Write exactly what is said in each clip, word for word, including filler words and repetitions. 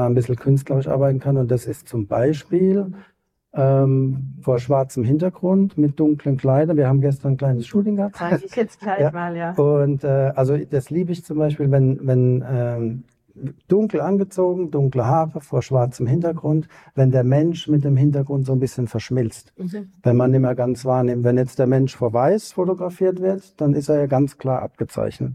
ein bisschen künstlerisch arbeiten kann. Und das ist zum Beispiel ähm, vor schwarzem Hintergrund mit dunklen Kleidern. Wir haben gestern ein kleines Shooting gehabt. Zeige ich jetzt gleich Ja. mal, ja. Und äh, also das liebe ich zum Beispiel, wenn, wenn ähm, dunkel angezogen, dunkle Haare vor schwarzem Hintergrund, wenn der Mensch mit dem Hintergrund so ein bisschen verschmilzt. Mhm. Wenn man nicht mehr ganz wahrnimmt. Wenn jetzt der Mensch vor weiß fotografiert wird, dann ist er ja ganz klar abgezeichnet.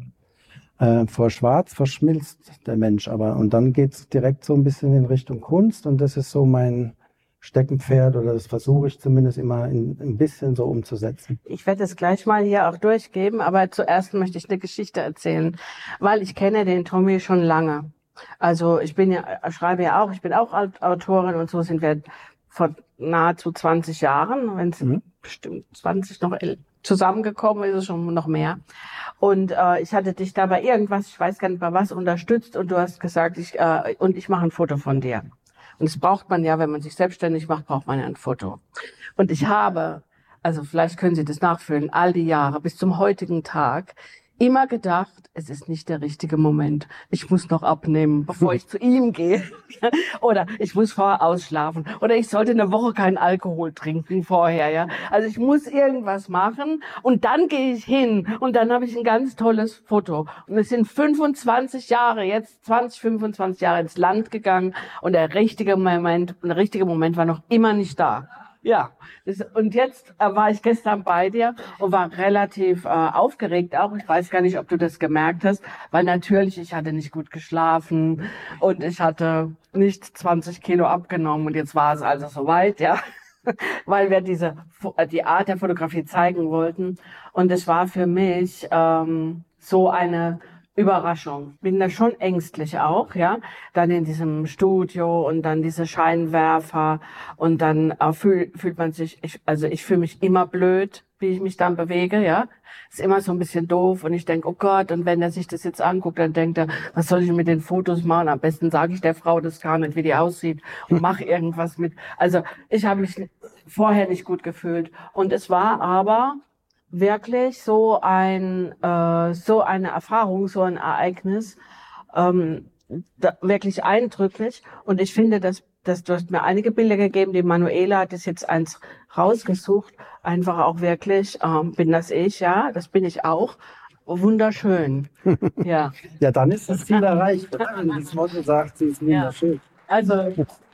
Äh, vor schwarz verschmilzt der Mensch aber. Und dann geht es direkt so ein bisschen in Richtung Kunst. Und das ist so mein Steckenpferd, oder das versuche ich zumindest immer in, ein bisschen so umzusetzen. Ich werde es gleich mal hier auch durchgeben, aber zuerst möchte ich eine Geschichte erzählen, weil ich kenne den Tommy schon lange. Also ich bin ja, schreibe ja auch, ich bin auch Autorin, und so sind wir vor nahezu zwanzig Jahren, wenn es mhm. bestimmt zwanzig noch zusammengekommen ist, es schon noch mehr. Und äh, ich hatte dich da bei irgendwas, ich weiß gar nicht bei was, unterstützt, und du hast gesagt, ich äh, und ich mache ein Foto von dir. Und das braucht man ja, wenn man sich selbstständig macht, braucht man ja ein Foto. Und ich habe, also vielleicht können Sie das nachfühlen, all die Jahre bis zum heutigen Tag immer gedacht, es ist nicht der richtige Moment. Ich muss noch abnehmen, bevor ich zu ihm gehe. Oder ich muss vorher ausschlafen. Oder ich sollte eine Woche keinen Alkohol trinken vorher. Ja, also ich muss irgendwas machen, und dann gehe ich hin, und dann habe ich ein ganz tolles Foto. Und es sind fünfundzwanzig Jahre, jetzt zwanzig, fünfundzwanzig Jahre ins Land gegangen, und der richtige Moment, der richtige Moment war noch immer nicht da. Ja, das, und jetzt äh, war ich gestern bei dir und war relativ äh, aufgeregt auch. Ich weiß gar nicht, ob du das gemerkt hast, weil natürlich, ich hatte nicht gut geschlafen und ich hatte nicht zwanzig Kilo abgenommen, und jetzt war es also soweit, ja, weil wir diese die Art der Fotografie zeigen wollten, und es war für mich ähm, so eine Überraschung. Bin da schon ängstlich auch, ja. Dann in diesem Studio und dann diese Scheinwerfer, und dann äh, fühl, fühlt man sich, ich, also ich fühle mich immer blöd, wie ich mich dann bewege, ja. Ist immer so ein bisschen doof, und ich denke, oh Gott, und wenn er sich das jetzt anguckt, dann denkt er, was soll ich mit den Fotos machen? Am besten sage ich der Frau das gar nicht, wie die aussieht, und mache irgendwas mit. Also ich habe mich vorher nicht gut gefühlt, und es war aber wirklich so ein äh, so eine Erfahrung, so ein Ereignis, ähm, da, wirklich eindrücklich. Und ich finde, dass, dass du hast mir einige Bilder gegeben, die Manuela hat es jetzt eins rausgesucht, einfach auch wirklich, ähm, bin das ich, ja, das bin ich auch, wunderschön. Ja, Ja, dann ist das Ziel erreicht. Wenn das Motto sagt, sie ist wunderschön. Ja. Also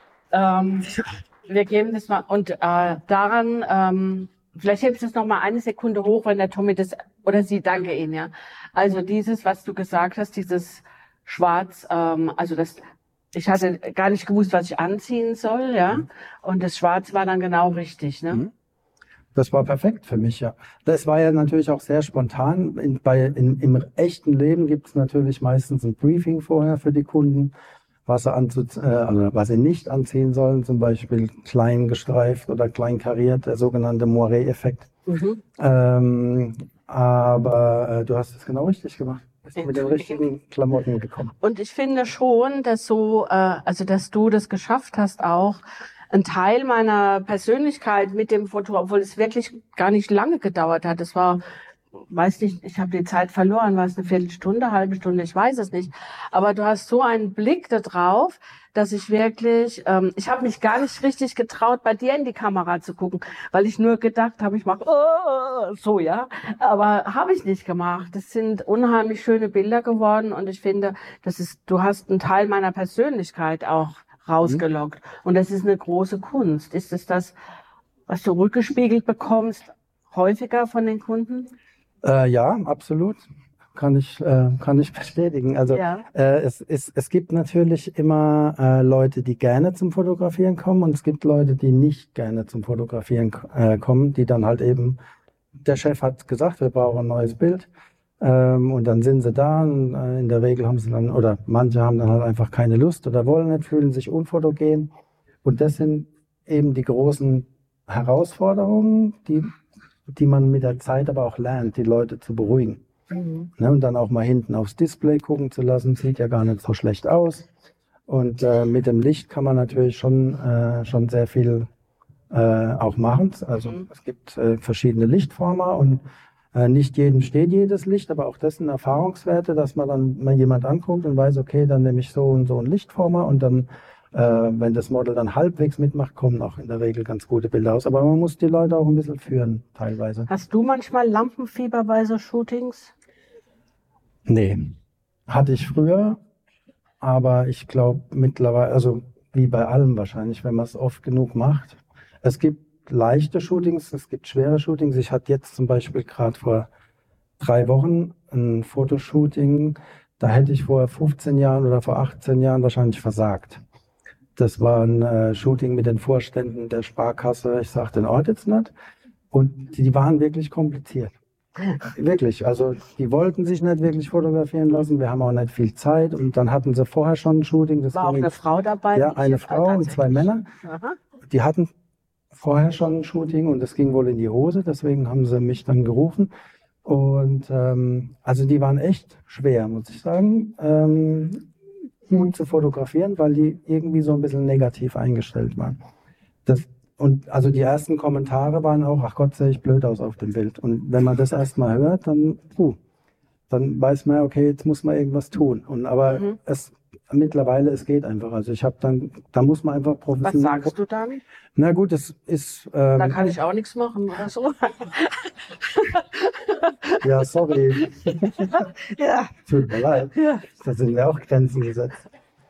ähm, wir geben das mal, und äh, daran ähm, vielleicht hebst du es noch mal eine Sekunde hoch, wenn der Tommy das, oder sie, danke Ihnen, ja. Also dieses, was du gesagt hast, dieses Schwarz, ähm, also das, ich hatte gar nicht gewusst, was ich anziehen soll, ja. Und das Schwarz war dann genau richtig, ne? Das war perfekt für mich, ja. Das war ja natürlich auch sehr spontan. In, bei, in, im echten Leben gibt es natürlich meistens ein Briefing vorher für die Kunden, was sie, anzu, äh, also was sie nicht anziehen sollen, zum Beispiel klein gestreift oder klein kariert, der sogenannte Moiré-Effekt. Mhm. Ähm, aber äh, du hast es genau richtig gemacht. Bist mit den richtigen Klamotten gekommen. Und ich finde schon, dass so, äh, also dass du das geschafft hast, auch ein Teil meiner Persönlichkeit mit dem Foto, obwohl es wirklich gar nicht lange gedauert hat. Es war, weiß nicht, ich habe die Zeit verloren, war es eine Viertelstunde, halbe Stunde, ich weiß es nicht. Aber du hast so einen Blick da drauf, dass ich wirklich, ähm, ich habe mich gar nicht richtig getraut, bei dir in die Kamera zu gucken, weil ich nur gedacht habe, ich mache oh, so, ja. Aber habe ich nicht gemacht. Das sind unheimlich schöne Bilder geworden, und ich finde, das ist, du hast einen Teil meiner Persönlichkeit auch rausgelockt. Mhm. Und das ist eine große Kunst. Ist es das, was du rückgespiegelt bekommst, häufiger von den Kunden? Äh, ja, absolut. Kann ich, äh, kann ich bestätigen. Also ja. äh, es, es, es gibt natürlich immer äh, Leute, die gerne zum Fotografieren kommen, und es gibt Leute, die nicht gerne zum Fotografieren äh, kommen, die dann halt eben, der Chef hat gesagt, wir brauchen ein neues Bild, ähm, und dann sind sie da, und äh, in der Regel haben sie dann, oder manche haben dann halt einfach keine Lust oder wollen nicht, fühlen sich unfotogen, und das sind eben die großen Herausforderungen, die die man mit der Zeit aber auch lernt, die Leute zu beruhigen. Mhm. Ne, und dann auch mal hinten aufs Display gucken zu lassen, sieht ja gar nicht so schlecht aus. Und äh, mit dem Licht kann man natürlich schon, äh, schon sehr viel äh, auch machen. Also mhm. es gibt äh, verschiedene Lichtformer, und Äh, nicht jedem steht jedes Licht, aber auch das sind Erfahrungswerte, dass man dann mal jemand anguckt und weiß, okay, dann nehme ich so und so einen Lichtformer und dann, äh, wenn das Model dann halbwegs mitmacht, kommen auch in der Regel ganz gute Bilder aus. Aber man muss die Leute auch ein bisschen führen, teilweise. Hast du manchmal Lampenfieber bei so Shootings? Nee, hatte ich früher, aber ich glaube mittlerweile, also wie bei allem wahrscheinlich, wenn man es oft genug macht. Es gibt leichte Shootings, es gibt schwere Shootings. Ich hatte jetzt zum Beispiel gerade vor drei Wochen ein Fotoshooting, da hätte ich vor fünfzehn Jahren oder vor achtzehn Jahren wahrscheinlich versagt. Das war ein äh, Shooting mit den Vorständen der Sparkasse, ich sage den Ort jetzt nicht, und die waren wirklich kompliziert. Wirklich, also die wollten sich nicht wirklich fotografieren lassen, wir haben auch nicht viel Zeit und dann hatten sie vorher schon ein Shooting. Das war auch eine Frau dabei? Ja, eine Frau und zwei Männer. Aha. Die hatten vorher schon ein Shooting und das ging wohl in die Hose, deswegen haben sie mich dann gerufen. Und ähm, also die waren echt schwer, muss ich sagen, ähm, gut zu fotografieren, weil die irgendwie so ein bisschen negativ eingestellt waren. Das Und also die ersten Kommentare waren auch, ach Gott, sehe ich blöd aus auf dem Bild. Und wenn man das erstmal hört, dann, puh, dann weiß man, okay, jetzt muss man irgendwas tun. Und aber mhm. es mittlerweile, es geht einfach. Also ich habe dann, da muss man einfach professionell. Was sagst du dann? Na gut, das ist. Ähm, da kann ich auch nichts machen oder so. Ja, sorry. Ja. Tut mir leid. Ja. Da sind mir auch Grenzen gesetzt.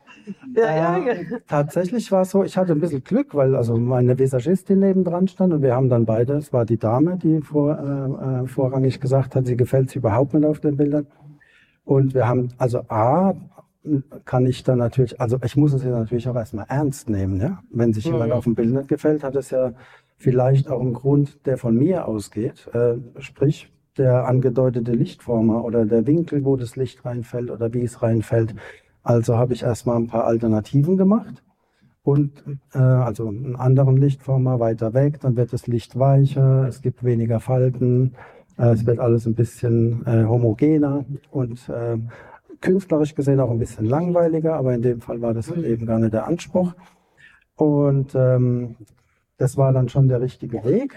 Ja, ja. Äh, tatsächlich war es so, ich hatte ein bisschen Glück, weil also meine Visagistin nebendran stand und wir haben dann beide, es war die Dame, die vor, äh, vorrangig gesagt hat, sie gefällt sich überhaupt nicht auf den Bildern. Und wir haben, also A, kann ich dann natürlich, also ich muss es ja natürlich auch erstmal ernst nehmen, ja. Wenn sich jemand mhm. auf dem Bild nicht gefällt, hat es ja vielleicht auch einen Grund, der von mir ausgeht, äh, sprich der angedeutete Lichtformer oder der Winkel, wo das Licht reinfällt oder wie es reinfällt. Also habe ich erstmal ein paar Alternativen gemacht und äh, also einen anderen Lichtformer weiter weg, dann wird das Licht weicher, es gibt weniger Falten, äh, es wird alles ein bisschen äh, homogener und äh, künstlerisch gesehen auch ein bisschen langweiliger, aber in dem Fall war das eben gar nicht der Anspruch. Und ähm, das war dann schon der richtige Weg.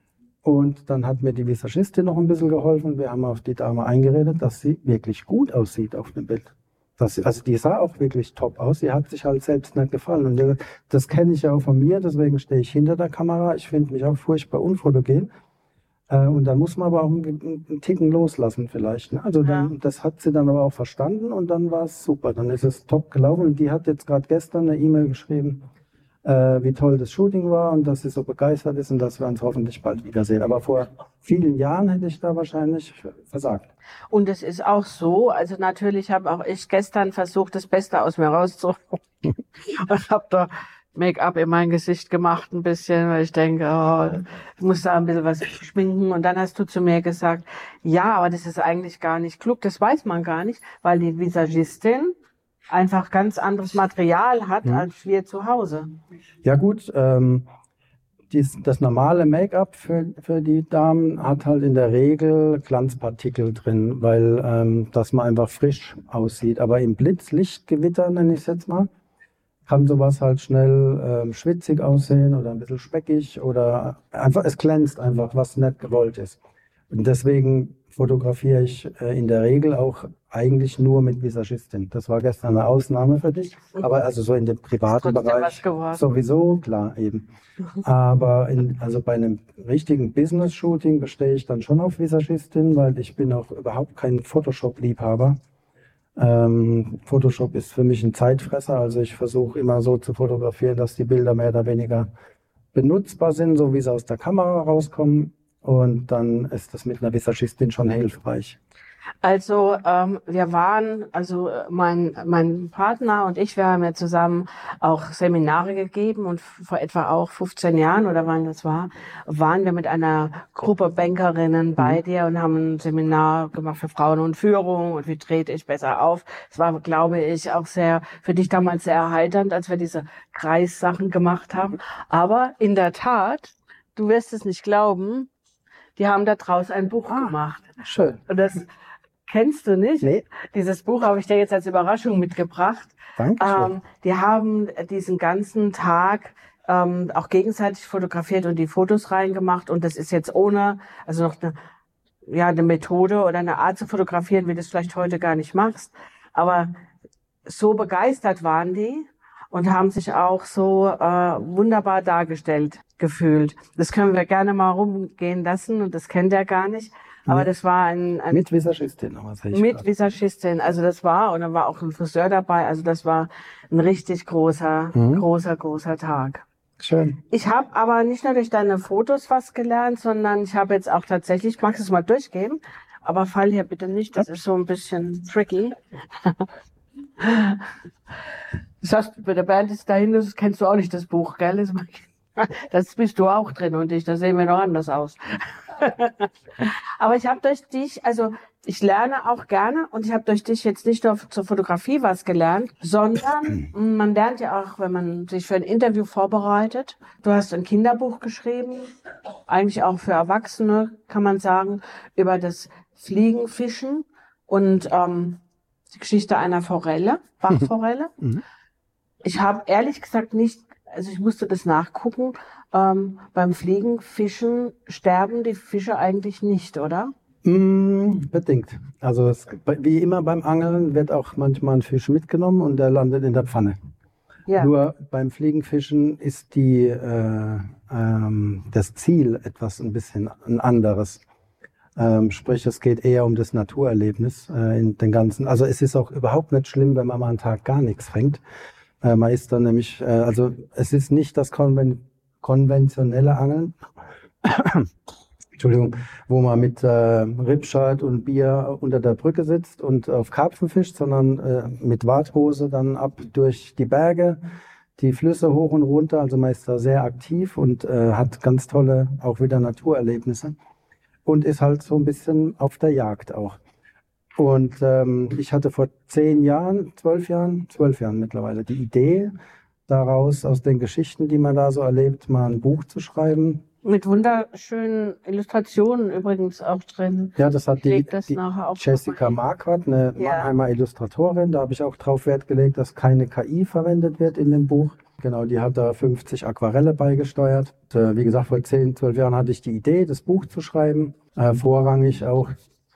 Und dann hat mir die Visagistin noch ein bisschen geholfen. Wir haben auf die Dame eingeredet, dass sie wirklich gut aussieht auf dem Bild. Das, also die sah auch wirklich top aus. Sie hat sich halt selbst nicht gefallen. Und das kenne ich ja auch von mir, deswegen stehe ich hinter der Kamera. Ich finde mich auch furchtbar unfotogen. Äh, und dann muss man aber auch einen, einen Ticken loslassen vielleicht. Ne? Also dann, ja. Das hat sie dann aber auch verstanden und dann war es super. Dann ist es top gelaufen. Und die hat jetzt gerade gestern eine E-Mail geschrieben, äh, wie toll das Shooting war und dass sie so begeistert ist und dass wir uns hoffentlich bald wiedersehen. Aber vor vielen Jahren hätte ich da wahrscheinlich versagt. Und es ist auch so, also natürlich habe auch ich gestern versucht, das Beste aus mir rauszuholen und habe da Make-up in mein Gesicht gemacht ein bisschen, weil ich denke, oh, ich muss da ein bisschen was schminken. Und dann hast du zu mir gesagt, ja, aber das ist eigentlich gar nicht klug, das weiß man gar nicht, weil die Visagistin einfach ganz anderes Material hat, mhm. als wir zu Hause. Ja gut, ähm, dies, das normale Make-up für, für die Damen hat halt in der Regel Glanzpartikel drin, weil ähm, dass man einfach frisch aussieht. Aber im Blitzlichtgewitter, nenne ich es jetzt mal, kann sowas halt schnell ähm, schwitzig aussehen oder ein bisschen speckig oder einfach, es glänzt einfach, was nicht gewollt ist. Und deswegen fotografiere ich äh, in der Regel auch eigentlich nur mit Visagistin. Das war gestern eine Ausnahme für dich, aber also so in dem privaten Bereich sowieso, klar eben. Aber in, also bei einem richtigen Business-Shooting bestehe ich dann schon auf Visagistin, weil ich bin auch überhaupt kein Photoshop-Liebhaber. Ähm, Photoshop ist für mich ein Zeitfresser, also ich versuche immer so zu fotografieren, dass die Bilder mehr oder weniger benutzbar sind, so wie sie aus der Kamera rauskommen. Und dann ist das mit einer Visagistin schon hilfreich. Also ähm, wir waren, also mein mein Partner und ich, wir haben ja zusammen auch Seminare gegeben und vor etwa auch fünfzehn Jahren oder wann das war, waren wir mit einer Gruppe Bankerinnen bei mhm. dir und haben ein Seminar gemacht für Frauen und Führung und wie trete ich besser auf. Es war, glaube ich, auch sehr für dich damals sehr erheiternd, als wir diese Kreissachen gemacht haben. Aber in der Tat, du wirst es nicht glauben, die haben da draus ein Buch ah, gemacht. Schön. Und das kennst du nicht? Nee. Dieses Buch habe ich dir jetzt als Überraschung mitgebracht. Dankeschön. Ähm, die haben diesen ganzen Tag ähm, auch gegenseitig fotografiert und die Fotos reingemacht. Und das ist jetzt ohne, also noch eine ja, eine Methode oder eine Art zu fotografieren, wie du es vielleicht heute gar nicht machst. Aber so begeistert waren die und haben sich auch so äh, wunderbar dargestellt gefühlt. Das können wir gerne mal rumgehen lassen und das kennt er gar nicht. Aber Ja. das war ein, ein Mit Visagistin, aber sehe ich mit grad. Visagistin. Also das war, und dann war auch ein Friseur dabei. Also das war ein richtig großer, Mhm. großer, großer Tag. Schön. Ich habe aber nicht nur durch deine Fotos was gelernt, sondern ich habe jetzt auch tatsächlich, magst du es mal durchgehen? Aber fall hier bitte nicht, das ist so ein bisschen tricky. Das heißt, bei der Band ist dahin, das kennst du auch nicht, das Buch, gell? Das bist du auch drin und ich, da sehen wir noch anders aus. Aber ich habe durch dich, also ich lerne auch gerne und ich habe durch dich jetzt nicht nur zur Fotografie was gelernt, sondern man lernt ja auch, wenn man sich für ein Interview vorbereitet. Du hast ein Kinderbuch geschrieben, eigentlich auch für Erwachsene, kann man sagen, über das Fliegen, Fischen und ähm, die Geschichte einer Forelle, Bachforelle. Mhm. Ich habe ehrlich gesagt nicht, also ich musste das nachgucken, ähm, beim Fliegen, Fischen sterben die Fische eigentlich nicht, oder? Mm, bedingt. Also es, wie immer beim Angeln wird auch manchmal ein Fisch mitgenommen und der landet in der Pfanne. Ja. Nur beim Fliegenfischen ist die, äh, ähm, das Ziel etwas ein bisschen ein anderes. Ähm, sprich, es geht eher um das Naturerlebnis äh, in den ganzen. Also es ist auch überhaupt nicht schlimm, wenn man mal einen Tag gar nichts fängt. Äh, man ist dann nämlich, äh, also es ist nicht das konven konventionelle Angeln, Entschuldigung, wo man mit äh, Ripscheit und Bier unter der Brücke sitzt und auf Karpfen fischt, sondern äh, mit Warthose dann ab durch die Berge, die Flüsse hoch und runter. Also man ist da sehr aktiv und äh, hat ganz tolle auch wieder Naturerlebnisse und ist halt so ein bisschen auf der Jagd auch. Und ähm, ich hatte vor zehn Jahren, zwölf Jahren, zwölf Jahren mittlerweile die Idee, daraus aus den Geschichten, die man da so erlebt, mal ein Buch zu schreiben. Mit wunderschönen Illustrationen übrigens auch drin. Ja, das hat Ich die, leg das die nachher auch Jessica nochmal hin. Marquardt, eine Ja. Mannheimer Illustratorin. Da habe ich auch drauf Wert gelegt, dass keine K I verwendet wird in dem Buch. Genau, die hat da fünfzig Aquarelle beigesteuert. Und, äh, wie gesagt, vor zehn, zwölf Jahren hatte ich die Idee, das Buch zu schreiben. Äh, vorrangig auch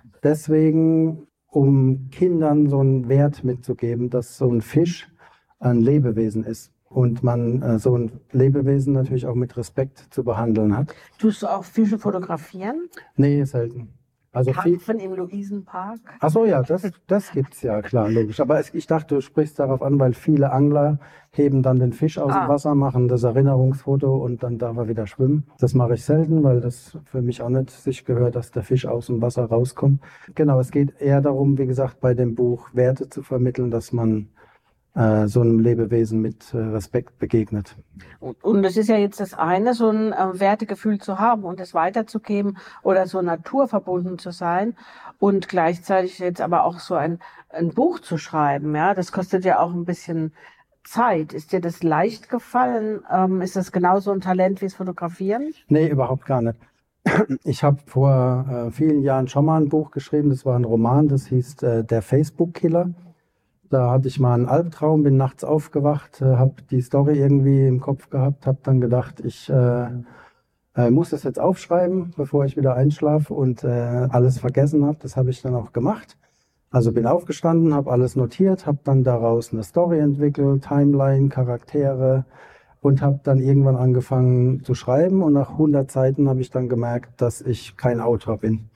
deswegen, um Kindern so einen Wert mitzugeben, dass so ein Fisch ein Lebewesen ist. Und man äh, so ein Lebewesen natürlich auch mit Respekt zu behandeln hat. Tust du auch Fische fotografieren? Nee, selten. Also viel, Karpfen im Luisenpark? ach so, ja, das, das gibt's ja, klar, logisch. Aber es, ich dachte, du sprichst darauf an, weil viele Angler heben dann den Fisch aus Ah. dem Wasser, machen das Erinnerungsfoto und dann darf er wieder schwimmen. Das mache ich selten, weil das für mich auch nicht sich gehört, dass der Fisch aus dem Wasser rauskommt. Genau, es geht eher darum, wie gesagt, bei dem Buch Werte zu vermitteln, dass man äh, so einem Lebewesen mit äh, Respekt begegnet. Und, und es ist ja jetzt das eine, so ein äh, Wertegefühl zu haben und es weiterzugeben oder so naturverbunden zu sein und gleichzeitig jetzt aber auch so ein, ein Buch zu schreiben. Ja, das kostet ja auch ein bisschen Zeit. Ist dir das leicht gefallen? Ähm, ist das genauso ein Talent wie das Fotografieren? Nee, überhaupt gar nicht. Ich habe vor äh, vielen Jahren schon mal ein Buch geschrieben, das war ein Roman, das hieß äh, Der Facebook-Killer. Da hatte ich mal einen Albtraum, bin nachts aufgewacht, äh, habe die Story irgendwie im Kopf gehabt, habe dann gedacht, ich äh, äh, muss das jetzt aufschreiben, bevor ich wieder einschlafe und äh, alles vergessen habe. Das habe ich dann auch gemacht. Also bin aufgestanden, habe alles notiert, habe dann daraus eine Story entwickelt, Timeline, Charaktere und habe dann irgendwann angefangen zu schreiben. Und nach hundert Seiten habe ich dann gemerkt, dass ich kein Autor bin.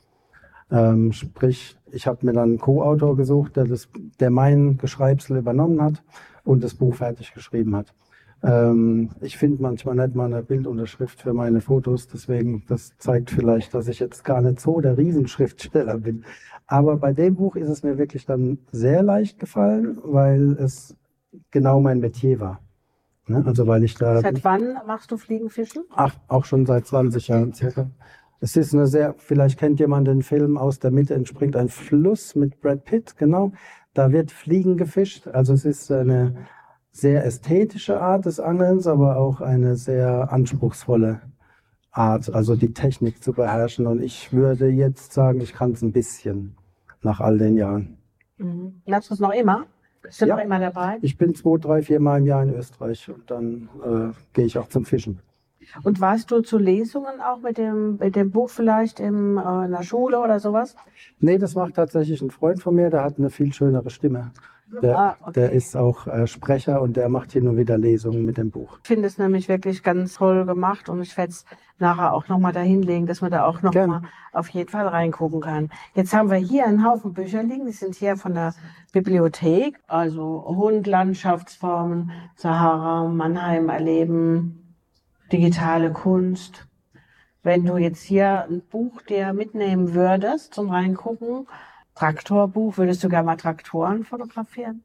Ähm, sprich, ich habe mir dann einen Co-Autor gesucht, der, das, der mein Geschreibsel übernommen hat und das Buch fertig geschrieben hat. Ähm, ich finde manchmal nicht mal eine Bildunterschrift für meine Fotos, deswegen, das zeigt vielleicht, dass ich jetzt gar nicht so der Riesenschriftsteller bin. Aber bei dem Buch ist es mir wirklich dann sehr leicht gefallen, weil es genau mein Metier war. Ne? Also weil ich da... Seit wann machst du Fliegenfischen? Ach, auch schon seit zwanzig Jahren circa. Es ist eine sehr, vielleicht kennt jemand den Film Aus der Mitte entspringt ein Fluss mit Brad Pitt, genau. Da wird Fliegen gefischt. Also es ist eine sehr ästhetische Art des Angelns, aber auch eine sehr anspruchsvolle Art, also die Technik zu beherrschen. Und ich würde jetzt sagen, ich kann es ein bisschen nach all den Jahren. Mhm. Lernst du es noch immer? Bist du Ja. noch immer dabei? Ich bin zwei, drei, vier Mal im Jahr in Österreich und dann äh, gehe ich auch zum Fischen. Und warst du zu Lesungen auch mit dem, mit dem Buch vielleicht im, äh, in der Schule oder sowas? Nee, das macht tatsächlich ein Freund von mir, der hat eine viel schönere Stimme. Der, Ah, okay. der ist auch äh, Sprecher und der macht hier nur wieder Lesungen mit dem Buch. Ich finde es nämlich wirklich ganz toll gemacht und ich werde es nachher auch nochmal dahin legen, dass man da auch nochmal auf jeden Fall reingucken kann. Jetzt haben wir hier einen Haufen Bücher liegen, die sind hier von der Bibliothek, also Hund, Landschaftsformen, Sahara, Mannheim erleben, digitale Kunst. Wenn du jetzt hier ein Buch dir mitnehmen würdest zum Reingucken, Traktorbuch, würdest du gerne mal Traktoren fotografieren?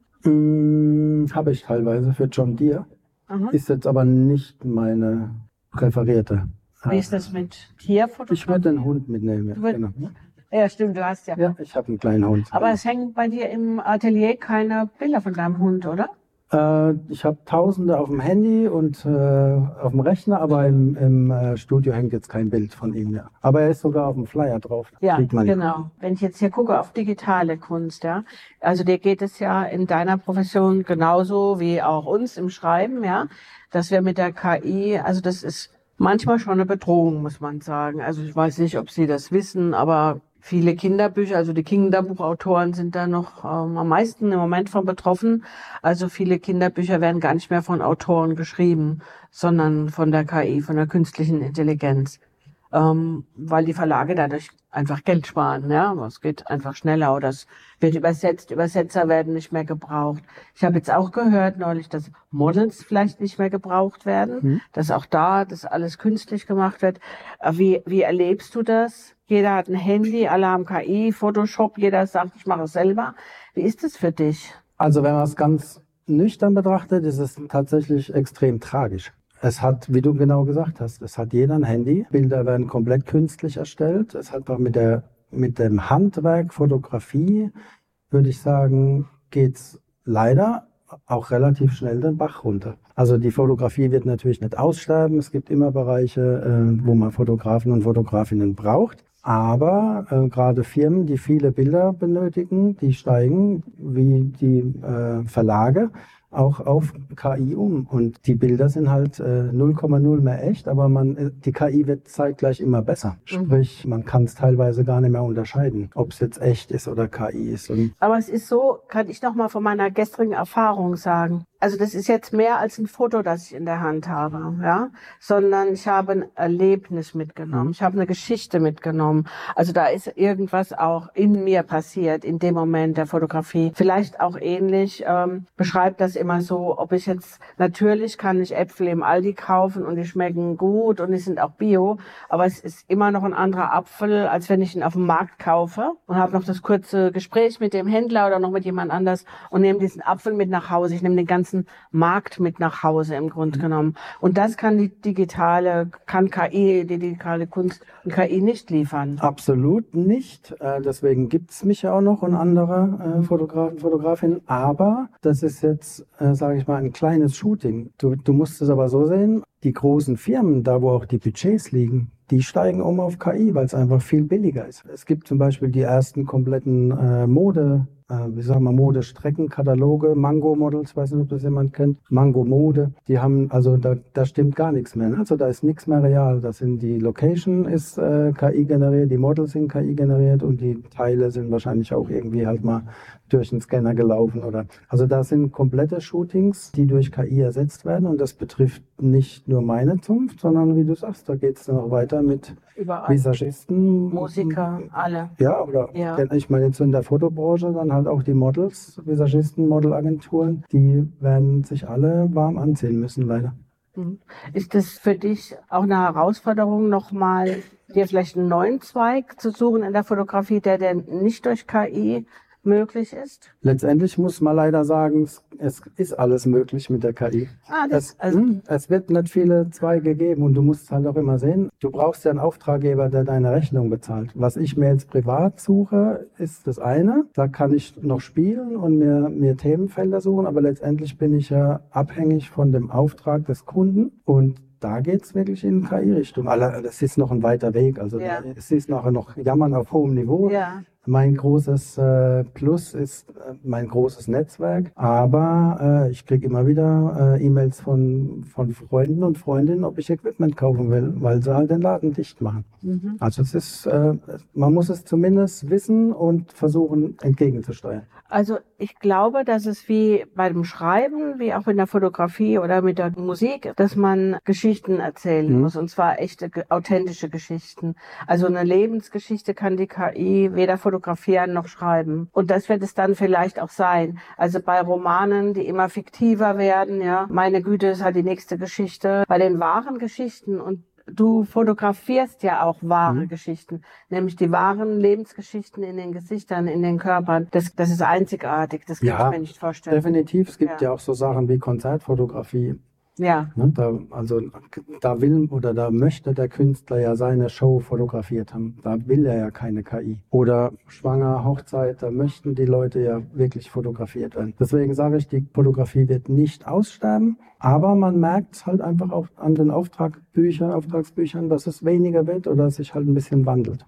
Hm, habe ich teilweise für John Deere. Mhm. Ist jetzt aber nicht meine präferierte. Wie ist das mit Tierfotografie? Ich würde den Hund mitnehmen. Ja, Du würd- genau. Ja, stimmt, du hast ja. Ja, ich habe einen kleinen Hund. Aber es hängen bei dir im Atelier keine Bilder von deinem Hund, oder? Äh, ich habe Tausende auf dem Handy und äh, auf dem Rechner, aber im, im äh, Studio hängt jetzt kein Bild von ihm. Ja. Aber er ist sogar auf dem Flyer drauf. Ja, Sieht man. genau. Wenn ich jetzt hier gucke auf digitale Kunst, ja, also dir geht es ja in deiner Profession genauso wie auch uns im Schreiben, ja, dass wir mit der K I, also das ist manchmal schon eine Bedrohung, muss man sagen. Also ich weiß nicht, ob Sie das wissen, aber viele Kinderbücher, also die Kinderbuchautoren sind da noch ähm, am meisten im Moment von betroffen. Also viele Kinderbücher werden gar nicht mehr von Autoren geschrieben, sondern von der K I, von der künstlichen Intelligenz. Ähm, weil die Verlage dadurch einfach Geld sparen, ja, es geht einfach schneller oder es wird übersetzt, Übersetzer werden nicht mehr gebraucht. Ich habe jetzt auch gehört neulich, dass Models vielleicht nicht mehr gebraucht werden, mhm. dass auch da das alles künstlich gemacht wird. Wie, wie erlebst du das? Jeder hat ein Handy, alle haben K I, Photoshop, jeder sagt, ich mache es selber. Wie ist es für dich? Also wenn man es ganz nüchtern betrachtet, ist es tatsächlich extrem tragisch. Es hat, wie du genau gesagt hast, es hat jeder ein Handy. Bilder werden komplett künstlich erstellt. Es hat auch mit der, mit dem Handwerk, Fotografie, würde ich sagen, geht's leider auch relativ schnell den Bach runter. Also die Fotografie wird natürlich nicht aussterben. Es gibt immer Bereiche, äh, wo man Fotografen und Fotografinnen braucht. Aber äh, gerade Firmen, die viele Bilder benötigen, die steigen wie die äh, Verlage auch auf K I um. Und die Bilder sind halt äh, null Komma null mehr echt, aber man, die K I wird zeitgleich immer besser. Sprich, man kann es teilweise gar nicht mehr unterscheiden, ob es jetzt echt ist oder K I ist. Und aber es ist so, kann ich noch mal von meiner gestrigen Erfahrung sagen. Also das ist jetzt mehr als ein Foto, das ich in der Hand habe, ja, sondern ich habe ein Erlebnis mitgenommen. Ich habe eine Geschichte mitgenommen. Also da ist irgendwas auch in mir passiert in dem Moment der Fotografie. Vielleicht auch ähnlich, ähm, beschreibt das immer so, ob ich jetzt, natürlich kann ich Äpfel im Aldi kaufen und die schmecken gut und die sind auch bio, aber es ist immer noch ein anderer Apfel, als wenn ich ihn auf dem Markt kaufe und habe noch das kurze Gespräch mit dem Händler oder noch mit jemand anders und nehme diesen Apfel mit nach Hause. Ich nehme den ganzen Markt mit nach Hause im Grunde genommen. Und das kann die digitale, kann K I, die digitale Kunst und K I nicht liefern. Absolut nicht. Äh, deswegen gibt's mich ja auch noch und andere äh, Fotografen, Fotografinnen. Aber das ist jetzt, äh, sage ich mal, ein kleines Shooting. Du, du musst es aber so sehen, die großen Firmen, da wo auch die Budgets liegen, die steigen um auf K I, weil es einfach viel billiger ist. Es gibt zum Beispiel die ersten kompletten äh, Mode, äh, wie sagen wir, Modestreckenkataloge, Mango Models, weiß nicht, ob das jemand kennt, Mango Mode, die haben, also da, da stimmt gar nichts mehr. Ne? Also da ist nichts mehr real. Das sind die Location ist äh, K I generiert, die Models sind K I generiert und die Teile sind wahrscheinlich auch irgendwie halt mal durch den Scanner gelaufen oder. Also da sind komplette Shootings, die durch K I ersetzt werden und das betrifft nicht nur meine Zunft, sondern wie du sagst, da geht es noch weiter mit Überall. Visagisten, Musiker, alle. Ja, oder ja. ich meine jetzt so in der Fotobranche, dann halt auch die Models, Visagisten, Modelagenturen, die werden sich alle warm anziehen müssen, leider. Ist das für dich auch eine Herausforderung, nochmal dir vielleicht einen neuen Zweig zu suchen in der Fotografie, der denn nicht durch K I möglich ist? Letztendlich muss man leider sagen, es ist alles möglich mit der K I. Ah, das, es, also es wird nicht viele Zweige geben und du musst halt auch immer sehen, du brauchst ja einen Auftraggeber, der deine Rechnung bezahlt. Was ich mir jetzt privat suche, ist das eine. Da kann ich noch spielen und mir, mir Themenfelder suchen, aber letztendlich bin ich ja abhängig von dem Auftrag des Kunden und da geht's wirklich in K I-Richtung. Das ist noch ein weiter Weg. Also ja. es ist nachher noch Jammern auf hohem Niveau. Ja. mein großes äh, Plus ist äh, mein großes Netzwerk, aber äh, ich kriege immer wieder äh, E-Mails von, von Freunden und Freundinnen, ob ich Equipment kaufen will, weil sie halt den Laden dicht machen. Mhm. Also es ist, äh, man muss es zumindest wissen und versuchen entgegenzusteuern. Also ich glaube, dass es wie bei dem Schreiben, wie auch in der Fotografie oder mit der Musik, dass man Geschichten erzählen mhm. muss, und zwar echte, authentische Geschichten. Also eine Lebensgeschichte kann die K I weder fotografieren noch schreiben. Und das wird es dann vielleicht auch sein. Also bei Romanen, die immer fiktiver werden, ja, meine Güte, ist halt die nächste Geschichte. Bei den wahren Geschichten, und du fotografierst ja auch wahre mhm. Geschichten, nämlich die wahren Lebensgeschichten in den Gesichtern, in den Körpern. Das, das ist einzigartig, das kann ja, ich mir nicht vorstellen. Definitiv, es gibt ja, ja auch so Sachen wie Konzertfotografie. Ja. Ne, da, also da will oder da möchte der Künstler ja seine Show fotografiert haben. Da will er ja keine K I. Oder schwanger, Hochzeit, da möchten die Leute ja wirklich fotografiert werden. Deswegen sage ich, die Fotografie wird nicht aussterben, aber man merkt halt einfach auch an den Auftragbüchern, Auftragsbüchern, dass es weniger wird oder sich halt ein bisschen wandelt.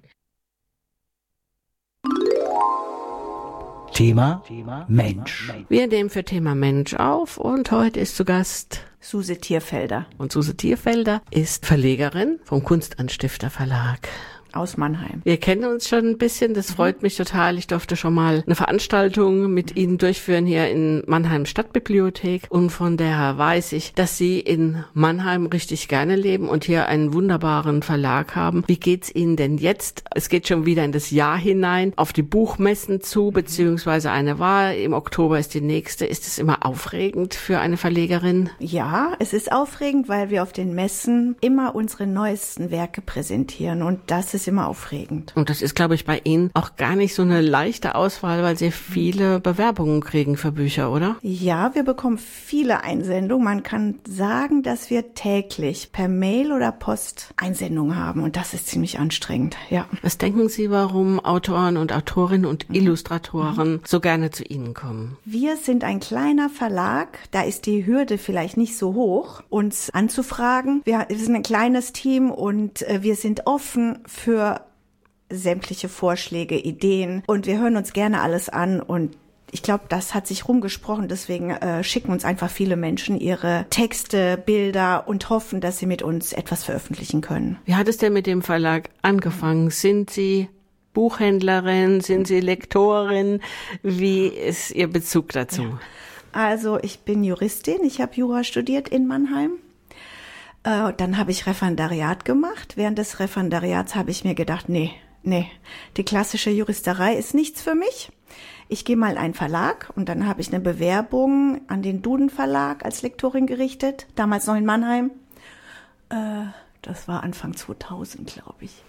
Thema Mensch. Wir nehmen für Thema Mensch auf und heute ist zu Gast Suse Thierfelder. Und Suse Thierfelder ist Verlegerin vom Kunstanstifter Verlag aus Mannheim. Wir kennen uns schon ein bisschen, das freut mich total. Ich durfte schon mal eine Veranstaltung mit Ihnen durchführen hier in Mannheim Stadtbibliothek und von daher weiß ich, dass Sie in Mannheim richtig gerne leben und hier einen wunderbaren Verlag haben. Wie geht's Ihnen denn jetzt? Es geht schon wieder in das Jahr hinein, auf die Buchmessen zu, beziehungsweise eine war. Im Oktober ist die nächste. Ist es immer aufregend für eine Verlegerin? Ja, es ist aufregend, weil wir auf den Messen immer unsere neuesten Werke präsentieren und das ist ist immer aufregend. Und das ist, glaube ich, bei Ihnen auch gar nicht so eine leichte Auswahl, weil Sie viele Bewerbungen kriegen für Bücher, oder? Ja, wir bekommen viele Einsendungen. Man kann sagen, dass wir täglich per Mail oder Post Einsendungen haben und das ist ziemlich anstrengend, ja. Was denken Sie, warum Autoren und Autorinnen und Illustratoren mhm. so gerne zu Ihnen kommen? Wir sind ein kleiner Verlag, da ist die Hürde vielleicht nicht so hoch, uns anzufragen. Wir sind ein kleines Team und wir sind offen für für sämtliche Vorschläge, Ideen und wir hören uns gerne alles an und ich glaube, das hat sich rumgesprochen, deswegen äh, schicken uns einfach viele Menschen ihre Texte, Bilder und hoffen, dass sie mit uns etwas veröffentlichen können. Wie hat es denn mit dem Verlag angefangen? Sind Sie Buchhändlerin, sind Sie Lektorin? Wie ist Ihr Bezug dazu? Ja. Also ich bin Juristin, ich habe Jura studiert in Mannheim. Äh, dann habe ich Referendariat gemacht. Während des Referendariats habe ich mir gedacht, nee, nee, die klassische Juristerei ist nichts für mich. Ich gehe mal in einen Verlag und dann habe ich eine Bewerbung an den Duden Verlag als Lektorin gerichtet, damals noch in Mannheim. Äh, das war Anfang zweitausend, glaube ich.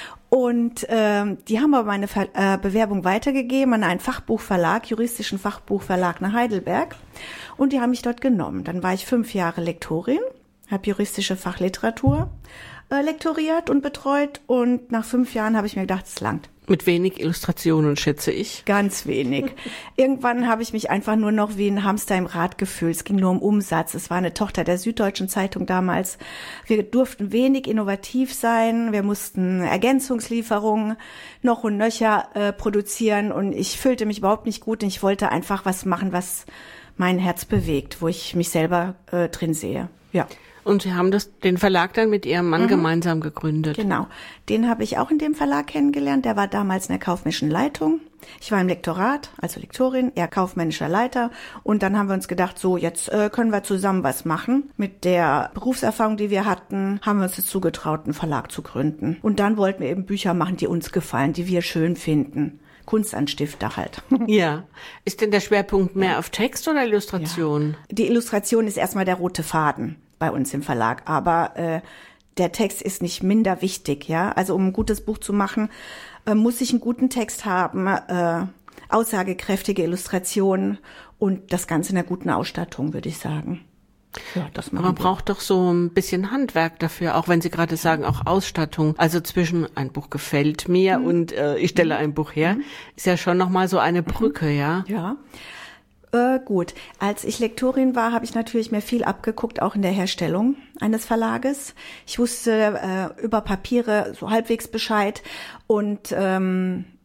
Und ähm, die haben aber meine Ver- äh, Bewerbung weitergegeben an einen Fachbuchverlag, juristischen Fachbuchverlag nach Heidelberg. Und die haben mich dort genommen. Dann war ich fünf Jahre Lektorin. Habe juristische Fachliteratur äh, lektoriert und betreut und nach fünf Jahren habe ich mir gedacht, es langt. Mit wenig Illustrationen, schätze ich. Ganz wenig. Irgendwann habe ich mich einfach nur noch wie ein Hamster im Rad gefühlt. Es ging nur um Umsatz. Es war eine Tochter der Süddeutschen Zeitung damals. Wir durften wenig innovativ sein. Wir mussten Ergänzungslieferungen noch und nöcher äh, produzieren und ich fühlte mich überhaupt nicht gut und ich wollte einfach was machen, was mein Herz bewegt, wo ich mich selber äh, drin sehe. Ja. Und Sie haben das, den Verlag dann mit Ihrem Mann mhm. gemeinsam gegründet. Genau. Den habe ich auch in dem Verlag kennengelernt. Der war damals in der kaufmännischen Leitung. Ich war im Lektorat, also Lektorin, er kaufmännischer Leiter. Und dann haben wir uns gedacht, so, jetzt äh, können wir zusammen was machen. Mit der Berufserfahrung, die wir hatten, haben wir uns jetzt zugetraut, einen Verlag zu gründen. Und dann wollten wir eben Bücher machen, die uns gefallen, die wir schön finden. Kunstanstifter halt. Ja. Ist denn der Schwerpunkt mehr auf Text oder Illustration? Ja. Die Illustration ist erstmal der rote Faden bei uns im Verlag, aber äh, der Text ist nicht minder wichtig, ja. Also um ein gutes Buch zu machen, äh, muss ich einen guten Text haben, äh, aussagekräftige Illustrationen und das Ganze in einer guten Ausstattung, würde ich sagen. Ja, das man wir. braucht doch so ein bisschen Handwerk dafür, auch wenn Sie gerade sagen, auch Ausstattung. Also zwischen ein Buch gefällt mir mhm. und äh, ich stelle ein Buch her, mhm. ist ja schon nochmal so eine Brücke, mhm. ja? Ja. Äh, gut, als ich Lektorin war, habe ich natürlich mir viel abgeguckt, auch in der Herstellung eines Verlages. Ich wusste äh, über Papiere so halbwegs Bescheid und ähm,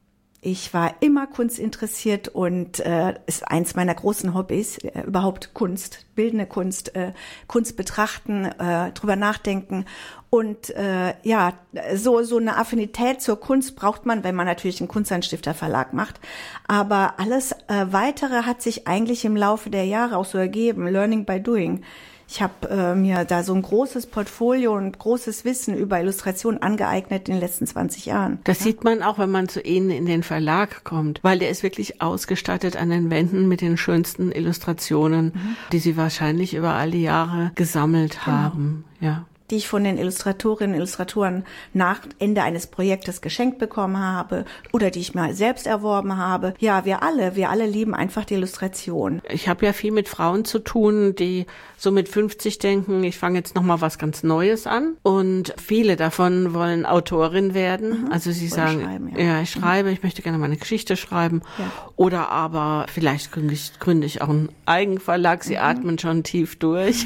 Ich war immer kunstinteressiert und äh, ist eins meiner großen Hobbys, äh, überhaupt Kunst, bildende Kunst, äh, Kunst betrachten, äh, drüber nachdenken. Und äh, ja, so so eine Affinität zur Kunst braucht man, wenn man natürlich einen Kunstanstifter-Verlag macht. Aber alles äh, Weitere hat sich eigentlich im Laufe der Jahre auch so ergeben, learning by doing. Ich habe äh, mir da so ein großes Portfolio und großes Wissen über Illustration angeeignet in den letzten zwanzig Jahren. Das ja. sieht man auch, wenn man zu Ihnen in den Verlag kommt, weil der ist wirklich ausgestattet an den Wänden mit den schönsten Illustrationen, mhm. die Sie wahrscheinlich über all die Jahre gesammelt genau. haben. Ja. Die ich von den Illustratorinnen und Illustratoren nach Ende eines Projektes geschenkt bekommen habe oder die ich mal selbst erworben habe. Ja, wir alle, wir alle lieben einfach die Illustration. Ich habe ja viel mit Frauen zu tun, die so mit fünfzig denken, ich fange jetzt noch mal was ganz Neues an. Und viele davon wollen Autorin werden. Mhm. Also sie oder sagen, ja. ja, ich schreibe, mhm. ich möchte gerne meine Geschichte schreiben. Ja. Oder aber vielleicht gründe ich, gründe ich auch einen Eigenverlag. Sie mhm. atmen schon tief durch.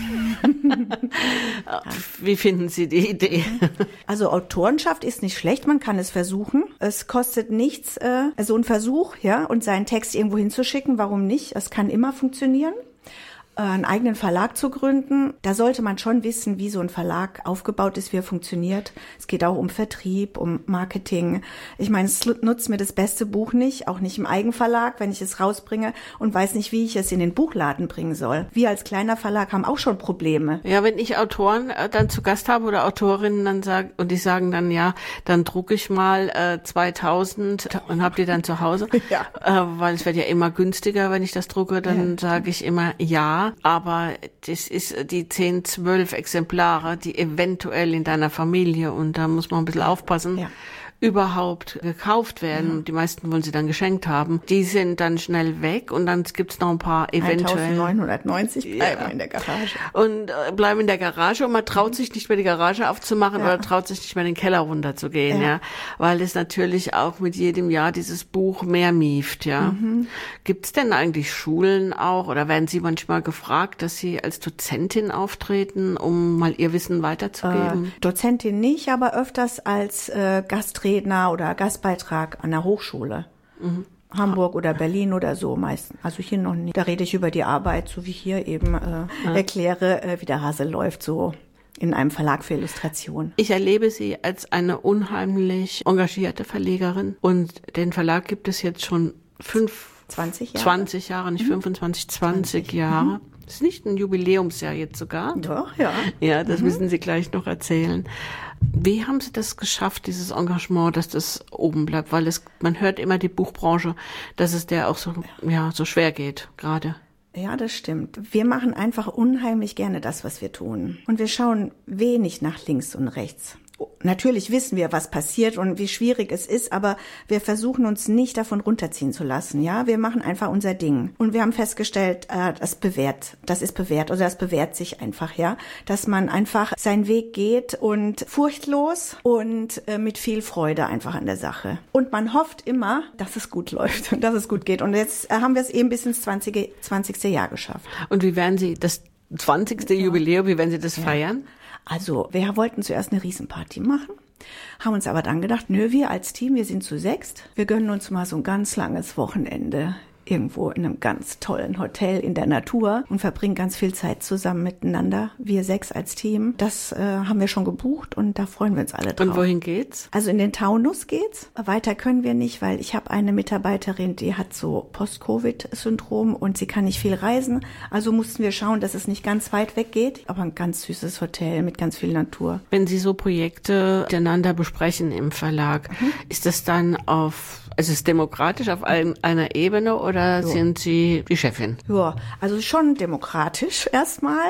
Wie finden Sie die Idee? Also Autorenschaft ist nicht schlecht, man kann es versuchen. Es kostet nichts, äh, so ein Versuch, ja, und seinen Text irgendwo hinzuschicken, warum nicht? Es kann immer funktionieren. Einen eigenen Verlag zu gründen, da sollte man schon wissen, wie so ein Verlag aufgebaut ist, wie er funktioniert. Es geht auch um Vertrieb, um Marketing. Ich meine, es nutzt mir das beste Buch nicht, auch nicht im Eigenverlag, wenn ich es rausbringe und weiß nicht, wie ich es in den Buchladen bringen soll. Wir als kleiner Verlag haben auch schon Probleme. Ja, wenn ich Autoren äh, dann zu Gast habe oder Autorinnen dann sagen und die sagen dann, ja, dann drucke ich mal äh, zweitausend und hab die dann zu Hause, ja. äh, weil es wird ja immer günstiger, wenn ich das drucke, dann ja. sage ich immer, ja, aber das ist die zehn, zwölf Exemplare, die eventuell in deiner Familie, und da muss man ein bisschen aufpassen, ja. überhaupt gekauft werden. Ja. Die meisten wollen sie dann geschenkt haben. Die sind dann schnell weg und dann gibt's noch ein paar eventuell. eintausendneunhundertneunzig bleiben ja. in der Garage. Und äh, bleiben in der Garage und man traut sich nicht mehr die Garage aufzumachen ja. oder traut sich nicht mehr in den Keller runterzugehen, ja. ja. Weil es natürlich auch mit jedem Jahr dieses Buch mehr mieft, ja. Mhm. Gibt's denn eigentlich Schulen auch oder werden Sie manchmal gefragt, dass Sie als Dozentin auftreten, um mal Ihr Wissen weiterzugeben? Äh, Dozentin nicht, aber öfters als äh, Gastredner oder Gastbeitrag an der Hochschule. Mhm. Hamburg oder Berlin oder so meistens. Also hier noch nicht. Da rede ich über die Arbeit, so wie hier eben äh, ja. erkläre, äh, wie der Hase läuft, so in einem Verlag für Illustration. Ich erlebe Sie als eine unheimlich engagierte Verlegerin und den Verlag gibt es jetzt schon fünf, zwanzig Jahre, zwanzig Jahre nicht mhm. fünfundzwanzig, zwanzig, zwanzig Jahre. Mhm. Das ist nicht ein Jubiläumsjahr jetzt sogar. Doch, ja. Ja, das mhm. müssen Sie gleich noch erzählen. Wie haben Sie das geschafft, dieses Engagement, dass das oben bleibt? Weil es, man hört immer die Buchbranche, dass es der auch so, ja, so schwer geht, gerade. Ja, das stimmt. Wir machen einfach unheimlich gerne das, was wir tun. Und wir schauen wenig nach links und rechts. Natürlich wissen wir, was passiert und wie schwierig es ist, aber wir versuchen uns nicht davon runterziehen zu lassen. Ja, wir machen einfach unser Ding. Und wir haben festgestellt, äh, das bewährt, das ist bewährt oder das bewährt sich einfach, ja, dass man einfach seinen Weg geht und furchtlos und äh, mit viel Freude einfach an der Sache. Und man hofft immer, dass es gut läuft und dass es gut geht. Und jetzt äh, haben wir es eben bis ins zwanzigste Jahr geschafft. Und wie werden Sie das zwanzigste Ja. Jubiläum, wie werden Sie das ja. feiern? Also, wir wollten zuerst eine Riesenparty machen, haben uns aber dann gedacht, nö, wir als Team, wir sind zu sechst, wir gönnen uns mal so ein ganz langes Wochenende irgendwo in einem ganz tollen Hotel in der Natur und verbringen ganz viel Zeit zusammen miteinander, wir sechs als Team. Das äh, haben wir schon gebucht und da freuen wir uns alle drauf. Und wohin geht's? Also in den Taunus geht's. Weiter können wir nicht, weil ich habe eine Mitarbeiterin, die hat so Post-Covid-Syndrom und sie kann nicht viel reisen. Also mussten wir schauen, dass es nicht ganz weit weg geht, aber ein ganz süßes Hotel mit ganz viel Natur. Wenn Sie so Projekte miteinander besprechen im Verlag, mhm. ist das dann auf, also ist es demokratisch auf ein, einer Ebene oder ja. sind Sie die Chefin? Ja, also schon demokratisch erstmal.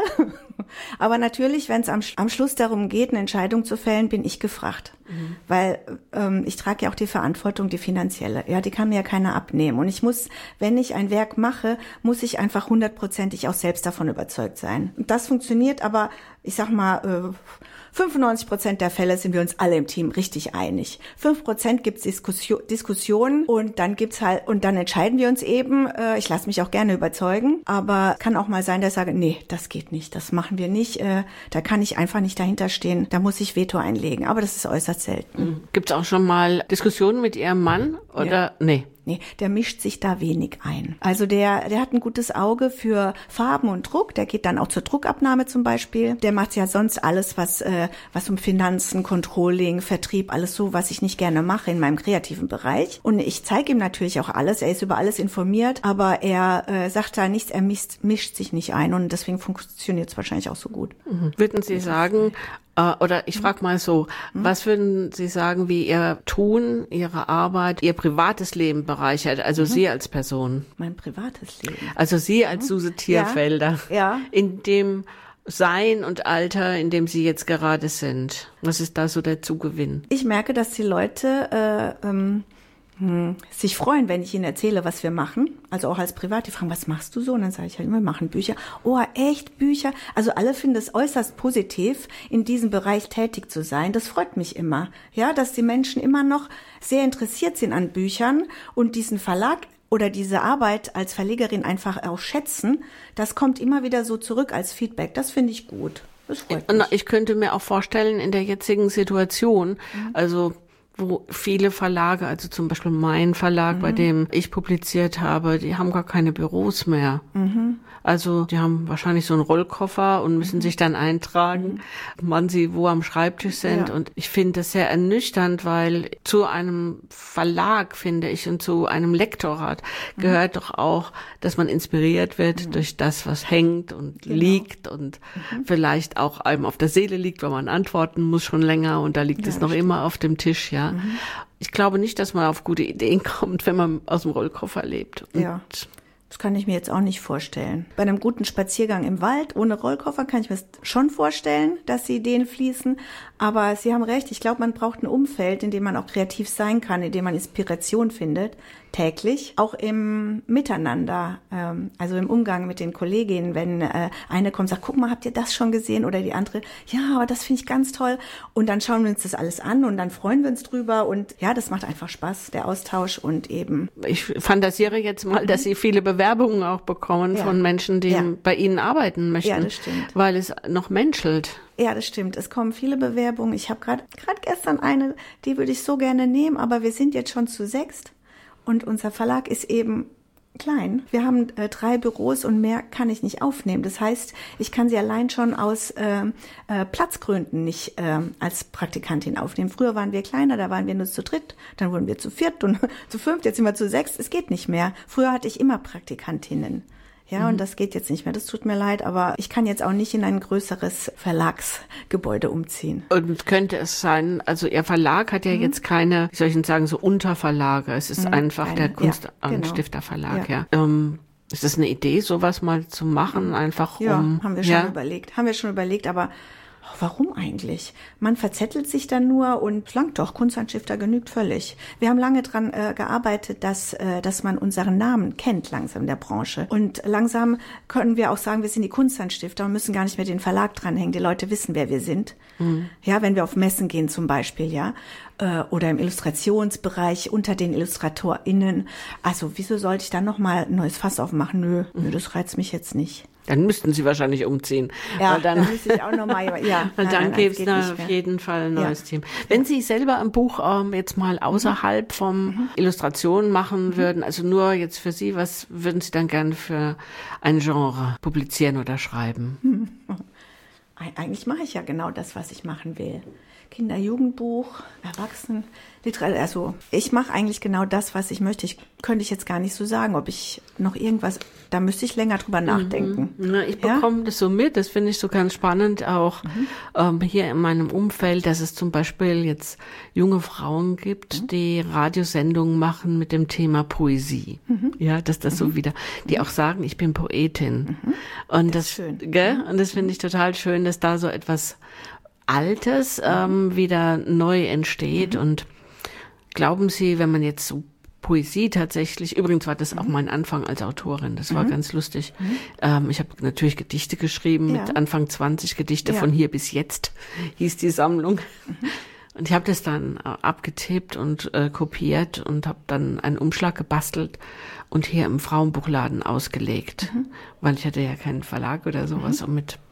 Aber natürlich, wenn es am, am Schluss darum geht, eine Entscheidung zu fällen, bin ich gefragt. Mhm. Weil ähm, ich trage ja auch die Verantwortung, die finanzielle. Ja, die kann mir ja keiner abnehmen. Und ich muss, wenn ich ein Werk mache, muss ich einfach hundertprozentig auch selbst davon überzeugt sein. Und das funktioniert aber, ich sag mal, äh, fünfundneunzig Prozent der Fälle sind wir uns alle im Team richtig einig. fünf Prozent gibt's Diskussion, Diskussionen und dann gibt's halt, und dann entscheiden wir uns eben, äh, ich lasse mich auch gerne überzeugen, aber kann auch mal sein, dass ich sage, nee, das geht nicht, das machen machen wir nicht. Äh, da kann ich einfach nicht dahinter stehen. Da muss ich Veto einlegen. Aber das ist äußerst selten. Mhm. Gibt es auch schon mal Diskussionen mit Ihrem Mann? Oder? Ja. Nee. Nee, der mischt sich da wenig ein. Also der, der hat ein gutes Auge für Farben und Druck. Der geht dann auch zur Druckabnahme zum Beispiel. Der macht ja sonst alles, was, äh, was um Finanzen, Controlling, Vertrieb, alles so, was ich nicht gerne mache in meinem kreativen Bereich. Und ich zeige ihm natürlich auch alles. Er ist über alles informiert, aber er äh, sagt da nichts, er mischt, mischt sich nicht ein. Und deswegen funktioniert es wahrscheinlich auch so gut. Mhm. Würden Sie sagen, oder ich frage mal so, mhm. was würden Sie sagen, wie Ihr Tun, Ihre Arbeit, Ihr privates Leben bereichert, also mhm. Sie als Person? Mein privates Leben. Also Sie als mhm. Suse Thierfelder. Ja. ja. In dem Sein und Alter, in dem Sie jetzt gerade sind. Was ist da so der Zugewinn? Ich merke, dass die Leute äh, ähm, sich freuen, wenn ich ihnen erzähle, was wir machen. Also auch als Privat. Die fragen, was machst du so? Und dann sage ich halt, wir machen Bücher. Oh, echt Bücher? Also alle finden es äußerst positiv, in diesem Bereich tätig zu sein. Das freut mich immer. Ja, dass die Menschen immer noch sehr interessiert sind an Büchern und diesen Verlag oder diese Arbeit als Verlegerin einfach auch schätzen. Das kommt immer wieder so zurück als Feedback. Das finde ich gut. Das freut mich. Ich könnte mir auch vorstellen, in der jetzigen Situation, mhm. also wo viele Verlage, also zum Beispiel mein Verlag, mhm. bei dem ich publiziert habe, die haben gar keine Büros mehr. Mhm. Also die haben wahrscheinlich so einen Rollkoffer und müssen mhm. sich dann eintragen, mhm. wann sie wo am Schreibtisch sind. Ja. Und ich finde das sehr ernüchternd, weil zu einem Verlag, finde ich, und zu einem Lektorat mhm. gehört doch auch, dass man inspiriert wird mhm. durch das, was hängt und genau. liegt und mhm. vielleicht auch einem auf der Seele liegt, weil man antworten muss schon länger und da liegt ja, es noch stimmt. immer auf dem Tisch, ja. Mhm. Ich glaube nicht, dass man auf gute Ideen kommt, wenn man aus dem Rollkoffer lebt. Und ja. Das kann ich mir jetzt auch nicht vorstellen. Bei einem guten Spaziergang im Wald ohne Rollkoffer kann ich mir schon vorstellen, dass die Ideen fließen. Aber Sie haben recht, ich glaube, man braucht ein Umfeld, in dem man auch kreativ sein kann, in dem man Inspiration findet, täglich. Auch im Miteinander, ähm, also im Umgang mit den Kolleginnen, wenn äh, eine kommt und sagt, guck mal, habt ihr das schon gesehen? Oder die andere, ja, aber das finde ich ganz toll. Und dann schauen wir uns das alles an und dann freuen wir uns drüber. Und ja, das macht einfach Spaß, der Austausch und eben. Ich fantasiere jetzt mal, dass Sie viele Bewerbungen auch bekommen ja. von Menschen, die ja. bei Ihnen arbeiten möchten. Ja, das stimmt. Weil es noch menschelt. Ja, das stimmt. Es kommen viele Bewerbungen. Ich habe gerade gerade gestern eine, die würde ich so gerne nehmen, aber wir sind jetzt schon zu sechst und unser Verlag ist eben klein. Wir haben äh, drei Büros und mehr kann ich nicht aufnehmen. Das heißt, ich kann sie allein schon aus äh, äh, Platzgründen nicht äh, als Praktikantin aufnehmen. Früher waren wir kleiner, da waren wir nur zu dritt, dann wurden wir zu viert und zu fünft, jetzt sind wir zu sechst. Es geht nicht mehr. Früher hatte ich immer Praktikantinnen. Ja, mhm. und das geht jetzt nicht mehr. Das tut mir leid, aber ich kann jetzt auch nicht in ein größeres Verlagsgebäude umziehen. Und könnte es sein, also Ihr Verlag hat ja mhm. jetzt keine, wie soll ich denn sagen, so Unterverlage. Es ist mhm, einfach keine, der Kunst-Stifter-Verlag, ja. Genau. ja. Ähm, ist das eine Idee, sowas mal zu machen, einfach ja, um... Ja, haben wir schon ja? überlegt. Haben wir schon überlegt, aber... Warum eigentlich? Man verzettelt sich dann nur und langt doch, Kunstanstifter genügt völlig. Wir haben lange dran äh, gearbeitet, dass äh, dass man unseren Namen kennt langsam in der Branche. Und langsam können wir auch sagen, wir sind die Kunstanstifter und müssen gar nicht mehr den Verlag dranhängen. Die Leute wissen, wer wir sind. Mhm. Ja, wenn wir auf Messen gehen zum Beispiel, ja. Äh, oder im Illustrationsbereich unter den IllustratorInnen. Also wieso sollte ich dann nochmal ein neues Fass aufmachen? Nö, mhm. nö, das reizt mich jetzt nicht. Dann müssten Sie wahrscheinlich umziehen. Ja, weil dann, dann müsste ich auch nochmal, ja. Und dann gäbe es da auf jeden Fall ein neues ja. Team. Wenn Sie selber ein Buch ähm, jetzt mal außerhalb mhm. vom mhm. Illustrationen machen mhm. würden, also nur jetzt für Sie, was würden Sie dann gerne für ein Genre publizieren oder schreiben? Mhm. Eigentlich mache ich ja genau das, was ich machen will. Kinder-, Jugendbuch, Erwachsenen, Literatur. Also ich mache eigentlich genau das, was ich möchte. Ich könnte ich jetzt gar nicht so sagen, ob ich noch irgendwas, da müsste ich länger drüber nachdenken. Mhm. Ja, ich bekomme ja? das so mit, das finde ich so ganz spannend, auch mhm. ähm, hier in meinem Umfeld, dass es zum Beispiel jetzt junge Frauen gibt, mhm. die Radiosendungen machen mit dem Thema Poesie. Mhm. Ja, dass das mhm. so wieder, die auch sagen, ich bin Poetin. Mhm. Und das, das schön. Gell? Und das finde ich total schön, dass da so etwas Altes ähm, wieder neu entsteht. Mhm. Und glauben Sie, wenn man jetzt so Poesie tatsächlich, übrigens war das mhm. auch mein Anfang als Autorin, das war mhm. ganz lustig. Mhm. Ähm, ich habe natürlich Gedichte geschrieben, ja. mit Anfang zwanzig Gedichte ja. von hier bis jetzt, hieß die Sammlung. Mhm. Und ich habe das dann äh, abgetippt und äh, kopiert und habe dann einen Umschlag gebastelt und hier im Frauenbuchladen ausgelegt, mhm. weil ich hatte ja keinen Verlag oder sowas. Mhm. Und mit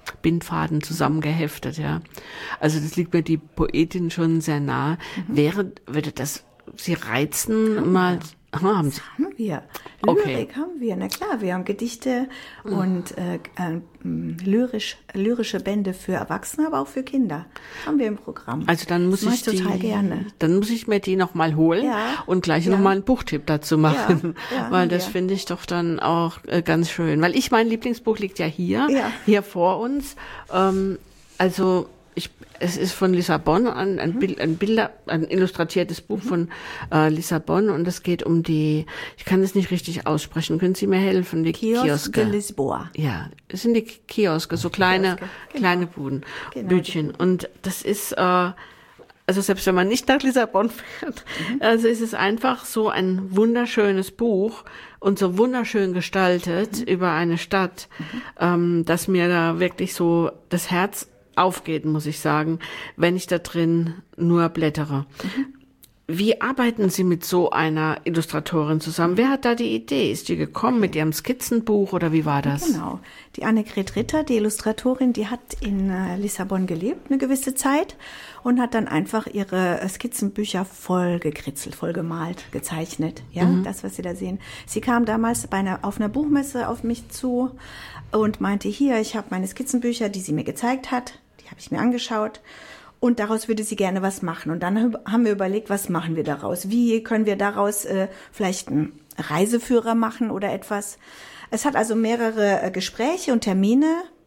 Bindfaden zusammengeheftet, ja. Also das liegt mir die Poetin schon sehr nahe. Mhm. Wäre, würde das Sie reizen, haben mal... Wir. Aha, haben Sie? Das haben wir. Lyrik okay. haben wir, na klar. Wir haben Gedichte mhm. und äh, äh, lyrisch, lyrische Bände für Erwachsene, aber auch für Kinder. Haben wir im Programm. Also dann muss das ich die, total gerne. Dann muss ich mir die nochmal holen ja. und gleich ja. nochmal einen Buchtipp dazu machen. Ja. Ja, weil das finde ich doch dann auch äh, ganz schön. Weil ich, mein Lieblingsbuch liegt ja hier, ja. hier vor uns. Ähm, also ich, es ist von Lissabon, ein, ein, mhm. Bild, ein Bilder, ein illustratiertes Buch mhm. von äh, Lissabon und es geht um die, ich kann es nicht richtig aussprechen, können Sie mir helfen? Die Kiosk Kioske. de Lisboa. Ja, es sind die Kioske, so kleine, Kioske. Genau. kleine Buden, genau. Bütchen. Und das ist, äh, also selbst wenn man nicht nach Lissabon fährt, mhm. also ist es einfach so ein wunderschönes Buch und so wunderschön gestaltet mhm. über eine Stadt, mhm. ähm, dass mir da wirklich so das Herz aufgeht, muss ich sagen, wenn ich da drin nur blättere. Mhm. Wie arbeiten Sie mit so einer Illustratorin zusammen? Wer hat da die Idee? Ist die gekommen mit ihrem Skizzenbuch oder wie war das? Genau. Die Annegret Ritter, die Illustratorin, die hat in äh, Lissabon gelebt eine gewisse Zeit und hat dann einfach ihre Skizzenbücher voll gekritzelt, voll gemalt, gezeichnet. Ja, mhm. das, was Sie da sehen. Sie kam damals bei einer, auf einer Buchmesse auf mich zu und meinte, hier, ich habe meine Skizzenbücher, die sie mir gezeigt hat. Die habe ich mir angeschaut und daraus würde sie gerne was machen. Und dann haben wir überlegt, was machen wir daraus? Wie können wir daraus äh, vielleicht einen Reiseführer machen oder etwas? Es hat also mehrere äh, Gespräche und Termine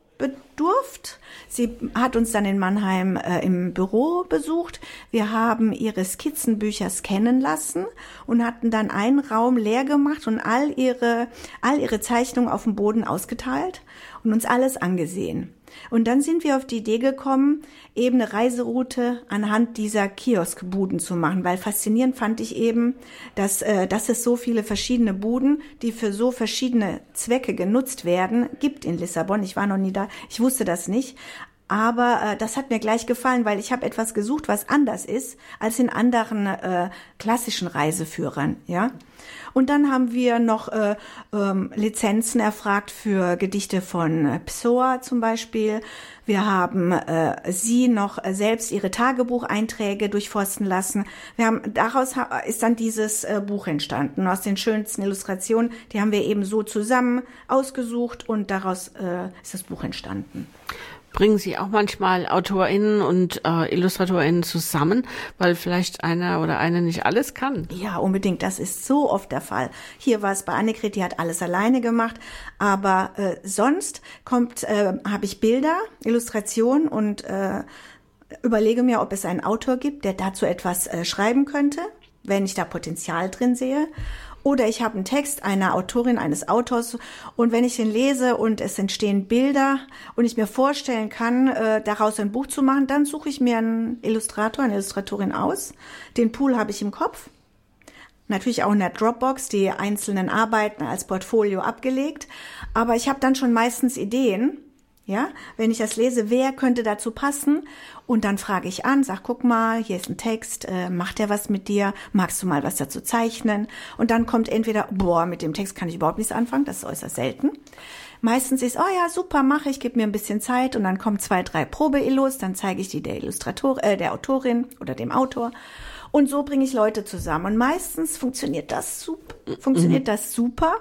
bedurft. Sie hat uns dann in Mannheim äh, im Büro besucht. Wir haben ihre Skizzenbücher scannen lassen und hatten dann einen Raum leer gemacht und all ihre, all ihre Zeichnungen auf dem Boden ausgeteilt und uns alles angesehen. Und dann sind wir auf die Idee gekommen, eben eine Reiseroute anhand dieser Kioskbuden zu machen, weil faszinierend fand ich eben, dass, äh, dass es so viele verschiedene Buden, die für so verschiedene Zwecke genutzt werden, gibt in Lissabon. Ich war noch nie da, ich wusste das nicht. Aber äh, das hat mir gleich gefallen, weil ich habe etwas gesucht, was anders ist als in anderen äh, klassischen Reiseführern, ja. Und dann haben wir noch äh, ähm, Lizenzen erfragt für Gedichte von äh, Pessoa zum Beispiel. Wir haben äh, sie noch äh, selbst ihre Tagebucheinträge durchforsten lassen. Wir haben daraus ha- ist dann dieses äh, Buch entstanden. Aus den schönsten Illustrationen, die haben wir eben so zusammen ausgesucht und daraus äh, ist das Buch entstanden. Bringen Sie auch manchmal AutorInnen und äh, IllustratorInnen zusammen, weil vielleicht einer oder eine nicht alles kann? Ja, unbedingt. Das ist so oft der Fall. Hier war es bei Annegret, die hat alles alleine gemacht. Aber äh, sonst kommt, äh, habe ich Bilder, Illustrationen und äh, überlege mir, ob es einen Autor gibt, der dazu etwas äh, schreiben könnte, wenn ich da Potenzial drin sehe. Oder ich habe einen Text einer Autorin, eines Autors und wenn ich den lese und es entstehen Bilder und ich mir vorstellen kann, äh, daraus ein Buch zu machen, dann suche ich mir einen Illustrator, eine Illustratorin aus. Den Pool habe ich im Kopf. Natürlich auch in der Dropbox die einzelnen Arbeiten als Portfolio abgelegt. Aber ich habe dann schon meistens Ideen. Ja, wenn ich das lese, wer könnte dazu passen? Und dann frage ich an, sag, guck mal, hier ist ein Text, äh, macht der was mit dir? Magst du mal was dazu zeichnen? Und dann kommt entweder, boah, mit dem Text kann ich überhaupt nichts anfangen, das ist äußerst selten. Meistens ist, oh ja, super, mache ich, gib mir ein bisschen Zeit und dann kommen zwei, drei Probe-Illus, dann zeige ich die der Illustrator, äh, der Autorin oder dem Autor. Und so bringe ich Leute zusammen. Und meistens funktioniert das super, funktioniert mhm. das super.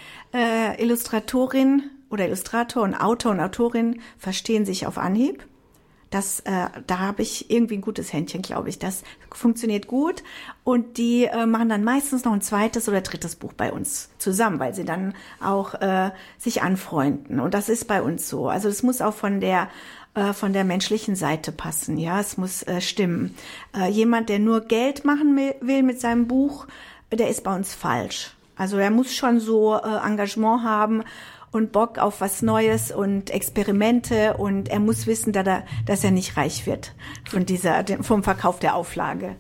Äh, Illustratorin oder Illustrator und Autor und Autorin verstehen sich auf Anhieb. Das, äh, da habe ich irgendwie ein gutes Händchen, glaube ich. Das funktioniert gut und die äh, machen dann meistens noch ein zweites oder drittes Buch bei uns zusammen, weil sie dann auch äh, sich anfreunden. Und das ist bei uns so. Also es muss auch von der äh, von der menschlichen Seite passen. Ja, es muss äh, stimmen. Äh, jemand, der nur Geld machen will mit seinem Buch, der ist bei uns falsch. Also er muss schon so äh, Engagement haben und Bock auf was Neues und Experimente und er muss wissen, dass er, dass er nicht reich wird von dieser, vom Verkauf der Auflage.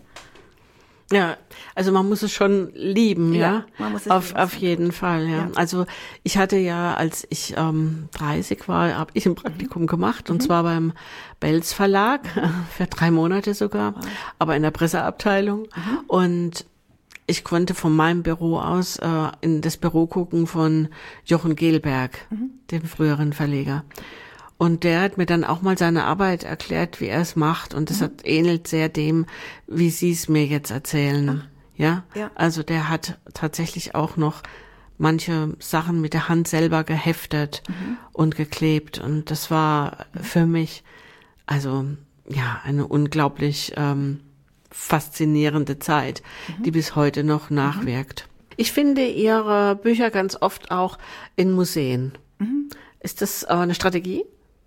Ja, also man muss es schon lieben, ja, ja? Man muss es auf, lieben. Auf jeden Fall, ja. ja. Also ich hatte ja, als ich ähm, dreißig war, habe ich ein Praktikum mhm. gemacht und mhm. zwar beim Belz Verlag, mhm. für drei Monate sogar, wow. aber in der Presseabteilung mhm. und ich konnte von meinem Büro aus äh, in das Büro gucken von Jochen Gelberg, mhm. dem früheren Verleger. Und der hat mir dann auch mal seine Arbeit erklärt, wie er es macht. Und das mhm. hat, ähnelt sehr dem, wie Sie es mir jetzt erzählen. Ach. Ja? ja, also der hat tatsächlich auch noch manche Sachen mit der Hand selber geheftet mhm. und geklebt. Und das war für mich, also ja, eine unglaublich ähm, faszinierende Zeit, mhm. die bis heute noch nachwirkt. Mhm. Ich finde Ihre Bücher ganz oft auch in Museen. Mhm. Ist das äh, eine Strategie?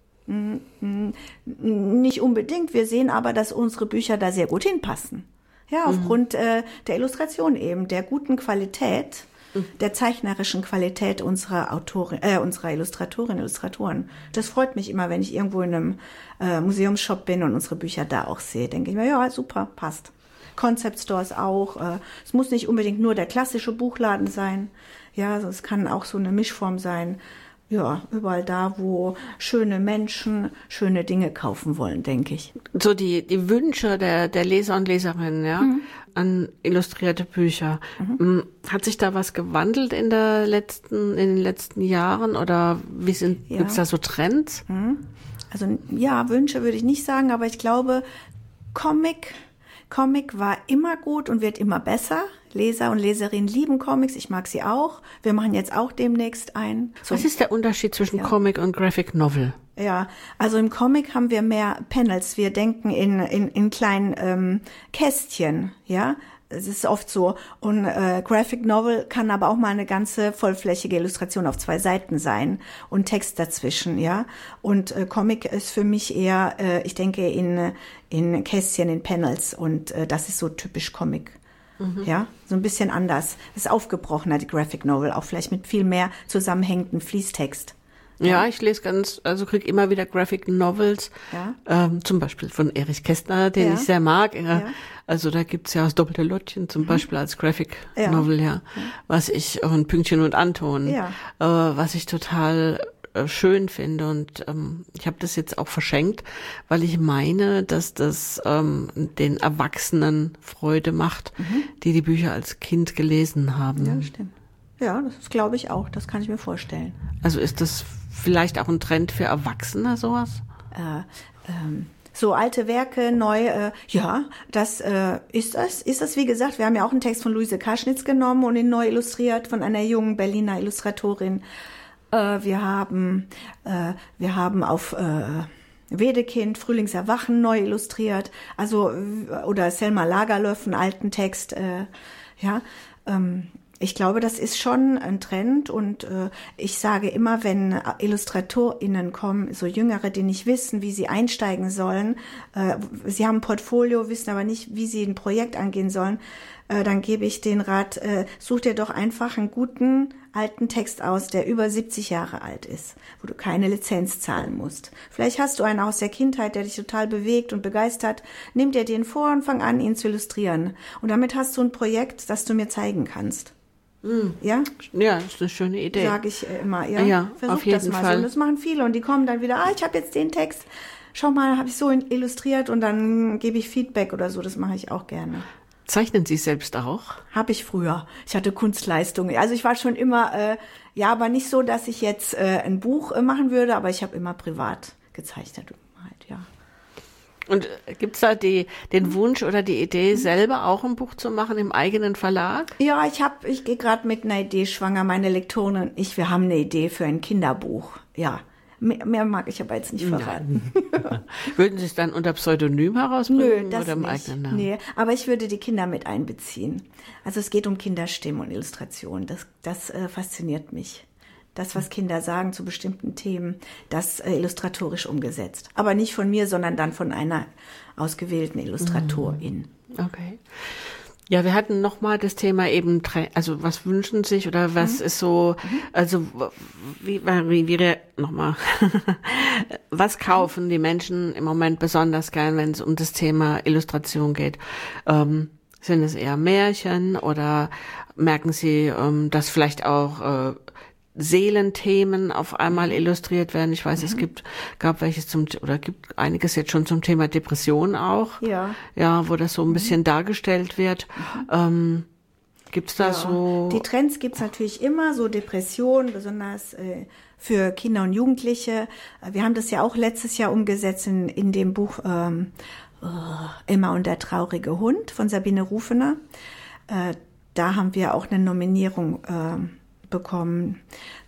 Nicht unbedingt. Wir sehen aber, dass unsere Bücher da sehr gut hinpassen. Ja, aufgrund mhm. äh, der Illustration eben, der guten Qualität, mhm. der zeichnerischen Qualität unserer Autorin, äh, unserer Illustratorinnen, Illustratoren. Das freut mich immer, wenn ich irgendwo in einem äh, Museumsshop bin und unsere Bücher da auch sehe. Denke ich mir, ja, super, passt. Concept Stores auch. Äh, es muss nicht unbedingt nur der klassische Buchladen sein. Ja, also es kann auch so eine Mischform sein. Ja, überall da, wo schöne Menschen schöne Dinge kaufen wollen, denke ich. So die die Wünsche der der Leser und Leserinnen, ja, mhm. an illustrierte Bücher. Mhm. Hat sich da was gewandelt in der letzten in den letzten Jahren oder wie sind ja. gibt's da so Trends? Mhm. Also ja, Wünsche würde ich nicht sagen, aber ich glaube, Comic Comic war immer gut und wird immer besser. Leser und Leserinnen lieben Comics, ich mag sie auch. Wir machen jetzt auch demnächst ein. So. Was ist der Unterschied zwischen ja. Comic und Graphic Novel? Ja, also im Comic haben wir mehr Panels. Wir denken in in, in kleinen ähm, Kästchen, ja. Es ist oft so. Und äh, Graphic Novel kann aber auch mal eine ganze vollflächige Illustration auf zwei Seiten sein und Text dazwischen, ja. Und äh, Comic ist für mich eher, äh, ich denke in in Kästchen, in Panels und äh, das ist so typisch Comic. Mhm. Ja, so ein bisschen anders. Das ist aufgebrochener, die Graphic Novel, auch vielleicht mit viel mehr zusammenhängenden Fließtext. Ja, ja, ich lese ganz, also krieg immer wieder Graphic Novels, ja. ähm, zum Beispiel von Erich Kästner, den ja. ich sehr mag. Ja. Ja. Also da gibt's ja das Doppelte Lottchen zum mhm. Beispiel als Graphic ja. Novel, ja, ja. was ich, und Pünktchen und Anton, ja. äh, was ich total schön finde und ähm, ich habe das jetzt auch verschenkt, weil ich meine, dass das ähm, den Erwachsenen Freude macht, mhm. die die Bücher als Kind gelesen haben. Ja, stimmt. Ja, das glaube ich auch. Das kann ich mir vorstellen. Also ist das vielleicht auch ein Trend für Erwachsene, sowas? Äh, ähm, so alte Werke, neu, äh, ja, das äh, ist das. Ist das, wie gesagt, wir haben ja auch einen Text von Luise Kaschnitz genommen und ihn neu illustriert von einer jungen Berliner Illustratorin. Äh, wir haben, äh, wir haben auf äh, Wedekind Frühlingserwachen neu illustriert, also oder Selma Lagerlöf, einen alten Text, äh, ja. Ähm, ich glaube, das ist schon ein Trend und äh, ich sage immer, wenn IllustratorInnen kommen, so Jüngere, die nicht wissen, wie sie einsteigen sollen, äh, sie haben ein Portfolio, wissen aber nicht, wie sie ein Projekt angehen sollen, äh, dann gebe ich den Rat, äh, such dir doch einfach einen guten alten Text aus, der über siebzig Jahre alt ist, wo du keine Lizenz zahlen musst. Vielleicht hast du einen aus der Kindheit, der dich total bewegt und begeistert. Nimm dir den vor und fang an, ihn zu illustrieren. Und damit hast du ein Projekt, das du mir zeigen kannst. Mhm. Ja? Ja, das ist eine schöne Idee. Sage ich immer, ja. Ja, versuch auf jeden das mal Fall. so. Und das machen viele und die kommen dann wieder, ah, ich habe jetzt den Text, schau mal, habe ich so illustriert und dann gebe ich Feedback oder so, das mache ich auch gerne. Zeichnen Sie selbst auch? Habe ich früher. Ich hatte Kunstleistungen. Also ich war schon immer, äh, ja, aber nicht so, dass ich jetzt äh, ein Buch äh, machen würde, aber ich habe immer privat gezeichnet. Halt, ja. Und gibt's da die, den Wunsch oder die Idee, selber auch ein Buch zu machen im eigenen Verlag? Ja, ich habe, ich gehe gerade mit einer Idee schwanger. Meine Lektorin und ich, wir haben eine Idee für ein Kinderbuch. Ja. Mehr, mehr mag ich aber jetzt nicht verraten. Würden Sie es dann unter Pseudonym herausbringen? Nö, das oder im nicht. eigenen Namen? Nee, aber ich würde die Kinder mit einbeziehen. Also es geht um Kinderstimmen und Illustration. Das, das äh, fasziniert mich. Das, was Kinder sagen zu bestimmten Themen, das äh, illustratorisch umgesetzt. Aber nicht von mir, sondern dann von einer ausgewählten Illustratorin. Okay. Ja, wir hatten noch mal das Thema eben, also was wünschen sich oder was mhm. ist so, also wie, wie, wie nochmal, was kaufen die Menschen im Moment besonders gern, wenn es um das Thema Illustration geht? Ähm, sind es eher Märchen oder merken Sie, ähm, dass vielleicht auch äh, Seelenthemen auf einmal illustriert werden? Ich weiß, mhm. es gibt, gab welches zum, oder gibt einiges jetzt schon zum Thema Depression auch. Ja. Ja, wo das so ein bisschen mhm. dargestellt wird. Mhm. Ähm, gibt's da ja. so? Die Trends gibt's natürlich immer, so Depression, besonders, äh, für Kinder und Jugendliche. Wir haben das ja auch letztes Jahr umgesetzt in, in dem Buch ähm, Emma und der traurige Hund von Sabine Rufener. Äh, da haben wir auch eine Nominierung äh, bekommen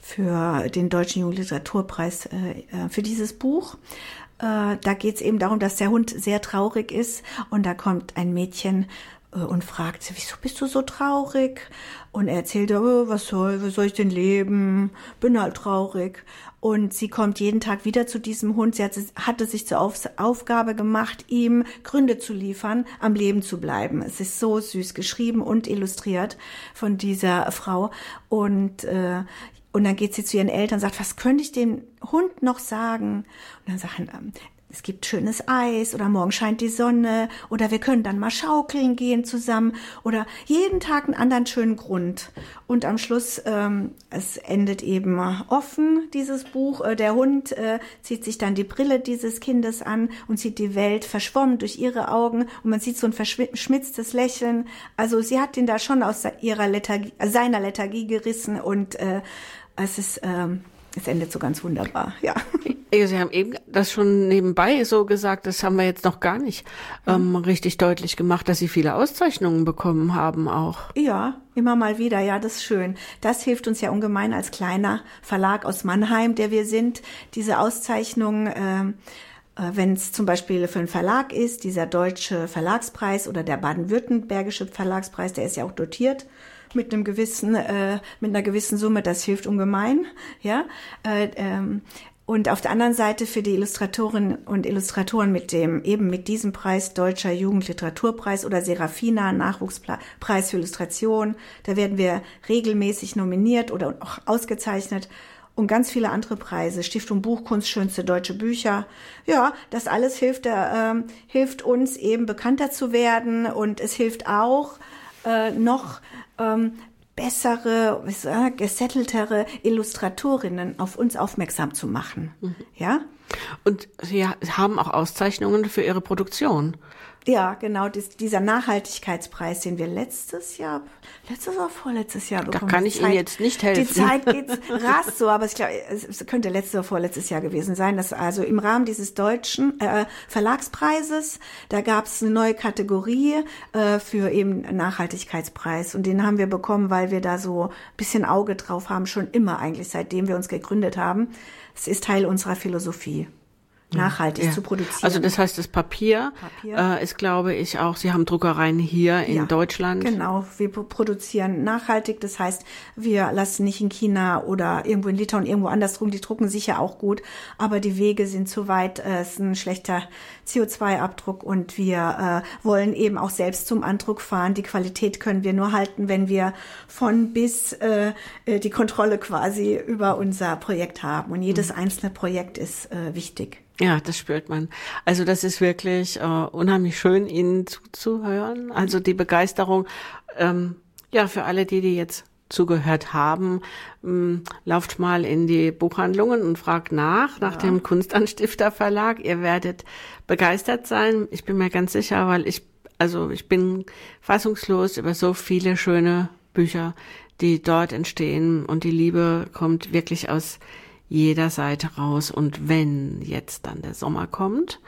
für den Deutschen Jugendliteraturpreis äh, für dieses Buch. Äh, da geht es eben darum, dass der Hund sehr traurig ist und da kommt ein Mädchen und fragt sie, wieso bist du so traurig? Und er erzählt, oh, was soll, was soll ich denn leben? Bin halt traurig. Und sie kommt jeden Tag wieder zu diesem Hund. Sie hatte, hatte sich zur Auf, Aufgabe gemacht, ihm Gründe zu liefern, am Leben zu bleiben. Es ist so süß geschrieben und illustriert von dieser Frau. Und, äh, und dann geht sie zu ihren Eltern und sagt, was könnte ich dem Hund noch sagen? Und dann sagen, es gibt schönes Eis oder morgen scheint die Sonne oder wir können dann mal schaukeln gehen zusammen oder jeden Tag einen anderen schönen Grund. Und am Schluss, ähm, es endet eben offen, dieses Buch. Äh, der Hund äh, zieht sich dann die Brille dieses Kindes an und sieht die Welt verschwommen durch ihre Augen und man sieht so ein verschmitztes Lächeln. Also sie hat ihn da schon aus ihrer Lethargie, seiner Lethargie gerissen und äh, es ist... Ähm, Es endet so ganz wunderbar, ja. Sie haben eben das schon nebenbei so gesagt, das haben wir jetzt noch gar nicht ähm, richtig deutlich gemacht, dass Sie viele Auszeichnungen bekommen haben auch. Ja, immer mal wieder, ja, das ist schön. Das hilft uns ja ungemein als kleiner Verlag aus Mannheim, der wir sind, diese Auszeichnungen, äh, wenn es zum Beispiel für einen Verlag ist, dieser Deutsche Verlagspreis oder der Baden-Württembergische Verlagspreis, der ist ja auch dotiert mit einem gewissen, äh, mit einer gewissen Summe, das hilft ungemein, ja. Äh, ähm, und auf der anderen Seite für die Illustratorinnen und Illustratoren mit dem, eben mit diesem Preis, Deutscher Jugendliteraturpreis oder Serafina, Nachwuchspreis für Illustration, da werden wir regelmäßig nominiert oder auch ausgezeichnet. Und ganz viele andere Preise, Stiftung Buchkunst, schönste deutsche Bücher. Ja, das alles hilft, äh, hilft uns eben bekannter zu werden und es hilft auch äh, noch ähm, bessere, äh, gesetteltere Illustratorinnen auf uns aufmerksam zu machen. Mhm. Ja? Und Sie haben auch Auszeichnungen für Ihre Produktion. Ja, genau, das, dieser Nachhaltigkeitspreis, den wir letztes Jahr, letztes oder vorletztes Jahr bekommen. Da kann ich Ihnen jetzt nicht helfen. Die Zeit geht rasch so, aber ich glaube, es könnte letztes oder vorletztes Jahr gewesen sein. Dass also im Rahmen dieses deutschen äh, Verlagspreises, da gab es eine neue Kategorie äh, für eben Nachhaltigkeitspreis und den haben wir bekommen, weil wir da so ein bisschen Auge drauf haben, schon immer eigentlich, seitdem wir uns gegründet haben. Es ist Teil unserer Philosophie. Nachhaltig ja. zu produzieren. Also das heißt, das Papier, Papier. Äh, ist, glaube ich, auch, Sie haben Druckereien hier in ja, Deutschland. Genau, wir produzieren nachhaltig, das heißt, wir lassen nicht in China oder irgendwo in Litauen, irgendwo anders drucken, die drucken sicher auch gut, aber die Wege sind zu weit, es ist ein schlechter C O zwei Abdruck und wir äh, wollen eben auch selbst zum Andruck fahren. Die Qualität können wir nur halten, wenn wir von bis äh, die Kontrolle quasi über unser Projekt haben und jedes mhm. einzelne Projekt ist äh, wichtig. Ja, das spürt man. Also das ist wirklich äh, unheimlich schön, Ihnen zuzuhören. Also die Begeisterung, ähm, ja, für alle, die, die jetzt zugehört haben, ähm, lauft mal in die Buchhandlungen und fragt nach, nach ja. dem Kunstanstifter Verlag. Ihr werdet begeistert sein. Ich bin mir ganz sicher, weil ich, also ich bin fassungslos über so viele schöne Bücher, die dort entstehen und die Liebe kommt wirklich aus jeder Seite raus. Und wenn jetzt dann der Sommer kommt,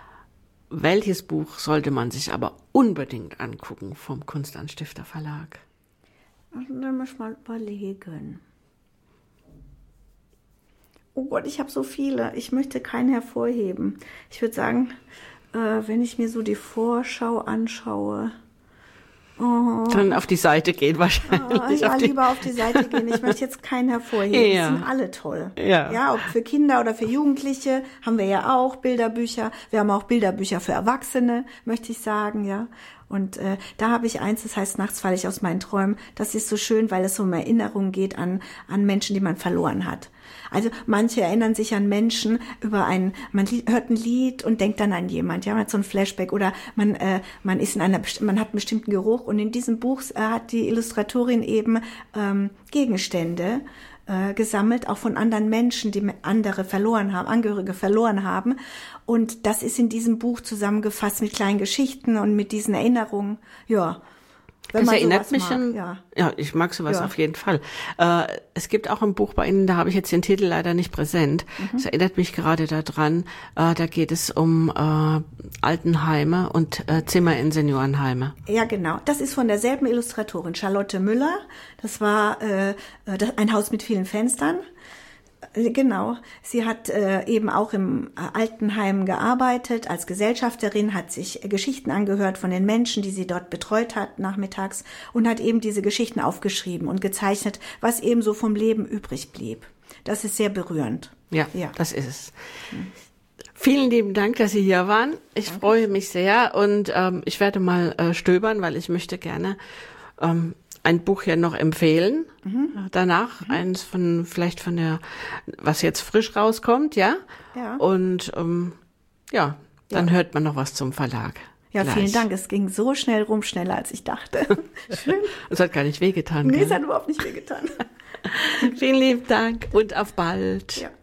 welches Buch sollte man sich aber unbedingt angucken vom Kunstanstifter Verlag? Dann muss ich mal überlegen. Oh Gott, ich habe so viele. Ich möchte keinen hervorheben. Ich würde sagen, äh, wenn ich mir so die Vorschau anschaue, Oh. Dann auf die Seite gehen wahrscheinlich. Oh, ja, auf lieber auf die Seite gehen. Ich möchte jetzt keinen hervorheben. Ja. Die sind alle toll. Ja. Ja, ob für Kinder oder für Jugendliche haben wir ja auch Bilderbücher. Wir haben auch Bilderbücher für Erwachsene, möchte ich sagen, ja. Und äh, da habe ich eins, das heißt Nachts falle ich aus meinen Träumen. Das ist so schön, weil es so um Erinnerungen geht an an Menschen, die man verloren hat. Also manche erinnern sich an Menschen über ein, man hört ein Lied und denkt dann an jemand, ja, man hat so ein Flashback oder man äh, man ist in einer, man hat einen bestimmten Geruch und in diesem Buch äh, hat die Illustratorin eben ähm, Gegenstände äh, gesammelt, auch von anderen Menschen, die andere verloren haben, Angehörige verloren haben. Und das ist in diesem Buch zusammengefasst mit kleinen Geschichten und mit diesen Erinnerungen, ja. Wenn das man erinnert sowas mich mag, an, ja. ja, ich mag sowas Ja. auf jeden Fall. Äh, es gibt auch ein Buch bei Ihnen, da habe ich jetzt den Titel leider nicht präsent. Es mhm. erinnert mich gerade daran, äh, da geht es um äh, Altenheime und äh, Zimmer in Seniorenheime. Ja, genau. Das ist von derselben Illustratorin, Charlotte Müller. Das war äh, das, ein Haus mit vielen Fenstern. Genau. Sie hat äh, eben auch im äh, Altenheim gearbeitet als Gesellschafterin, hat sich äh, Geschichten angehört von den Menschen, die sie dort betreut hat nachmittags und hat eben diese Geschichten aufgeschrieben und gezeichnet, was eben so vom Leben übrig blieb. Das ist sehr berührend. Ja, ja. Das ist es. Hm. Vielen lieben Dank, dass Sie hier waren. Ich Danke. freue mich sehr und ähm, ich werde mal äh, stöbern, weil ich möchte gerne ähm, ein Buch hier noch empfehlen. Mhm. Danach mhm. eins von, vielleicht von der, was jetzt frisch rauskommt, ja? Ja. Und, ähm, ja, dann ja. hört man noch was zum Verlag. Ja, gleich. Vielen Dank. Es ging so schnell rum, schneller als ich dachte. Schön. Es hat gar nicht wehgetan. Nee, es hat überhaupt nicht wehgetan. Vielen lieben Dank und auf bald. Ja.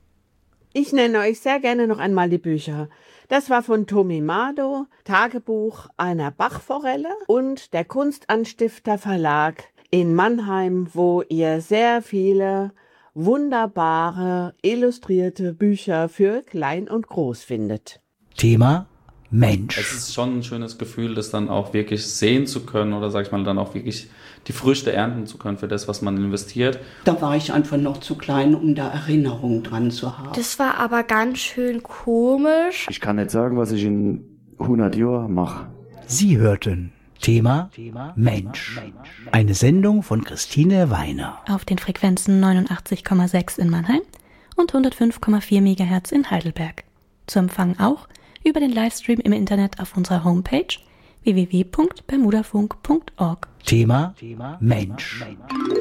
Ich nenne euch sehr gerne noch einmal die Bücher. Das war von Tommy Mado, Tagebuch einer Bachforelle und der Kunstanstifter Verlag in Mannheim, wo ihr sehr viele wunderbare, illustrierte Bücher für Klein und Groß findet. Thema Mensch. Es ist schon ein schönes Gefühl, das dann auch wirklich sehen zu können oder sag ich mal dann auch wirklich die Früchte ernten zu können für das, was man investiert. Da war ich einfach noch zu klein, um da Erinnerungen dran zu haben. Das war aber ganz schön komisch. Ich kann nicht sagen, was ich in hundert Jahren mache. Sie hörten Thema, Thema Mensch. Mensch. Eine Sendung von Christine Weiner. Auf den Frequenzen neunundachtzig Komma sechs in Mannheim und hundertfünf Komma vier Megahertz in Heidelberg. Zu empfangen auch über den Livestream im Internet auf unserer Homepage w w w punkt bermudafunk punkt org. Thema, Thema Mensch. Mensch.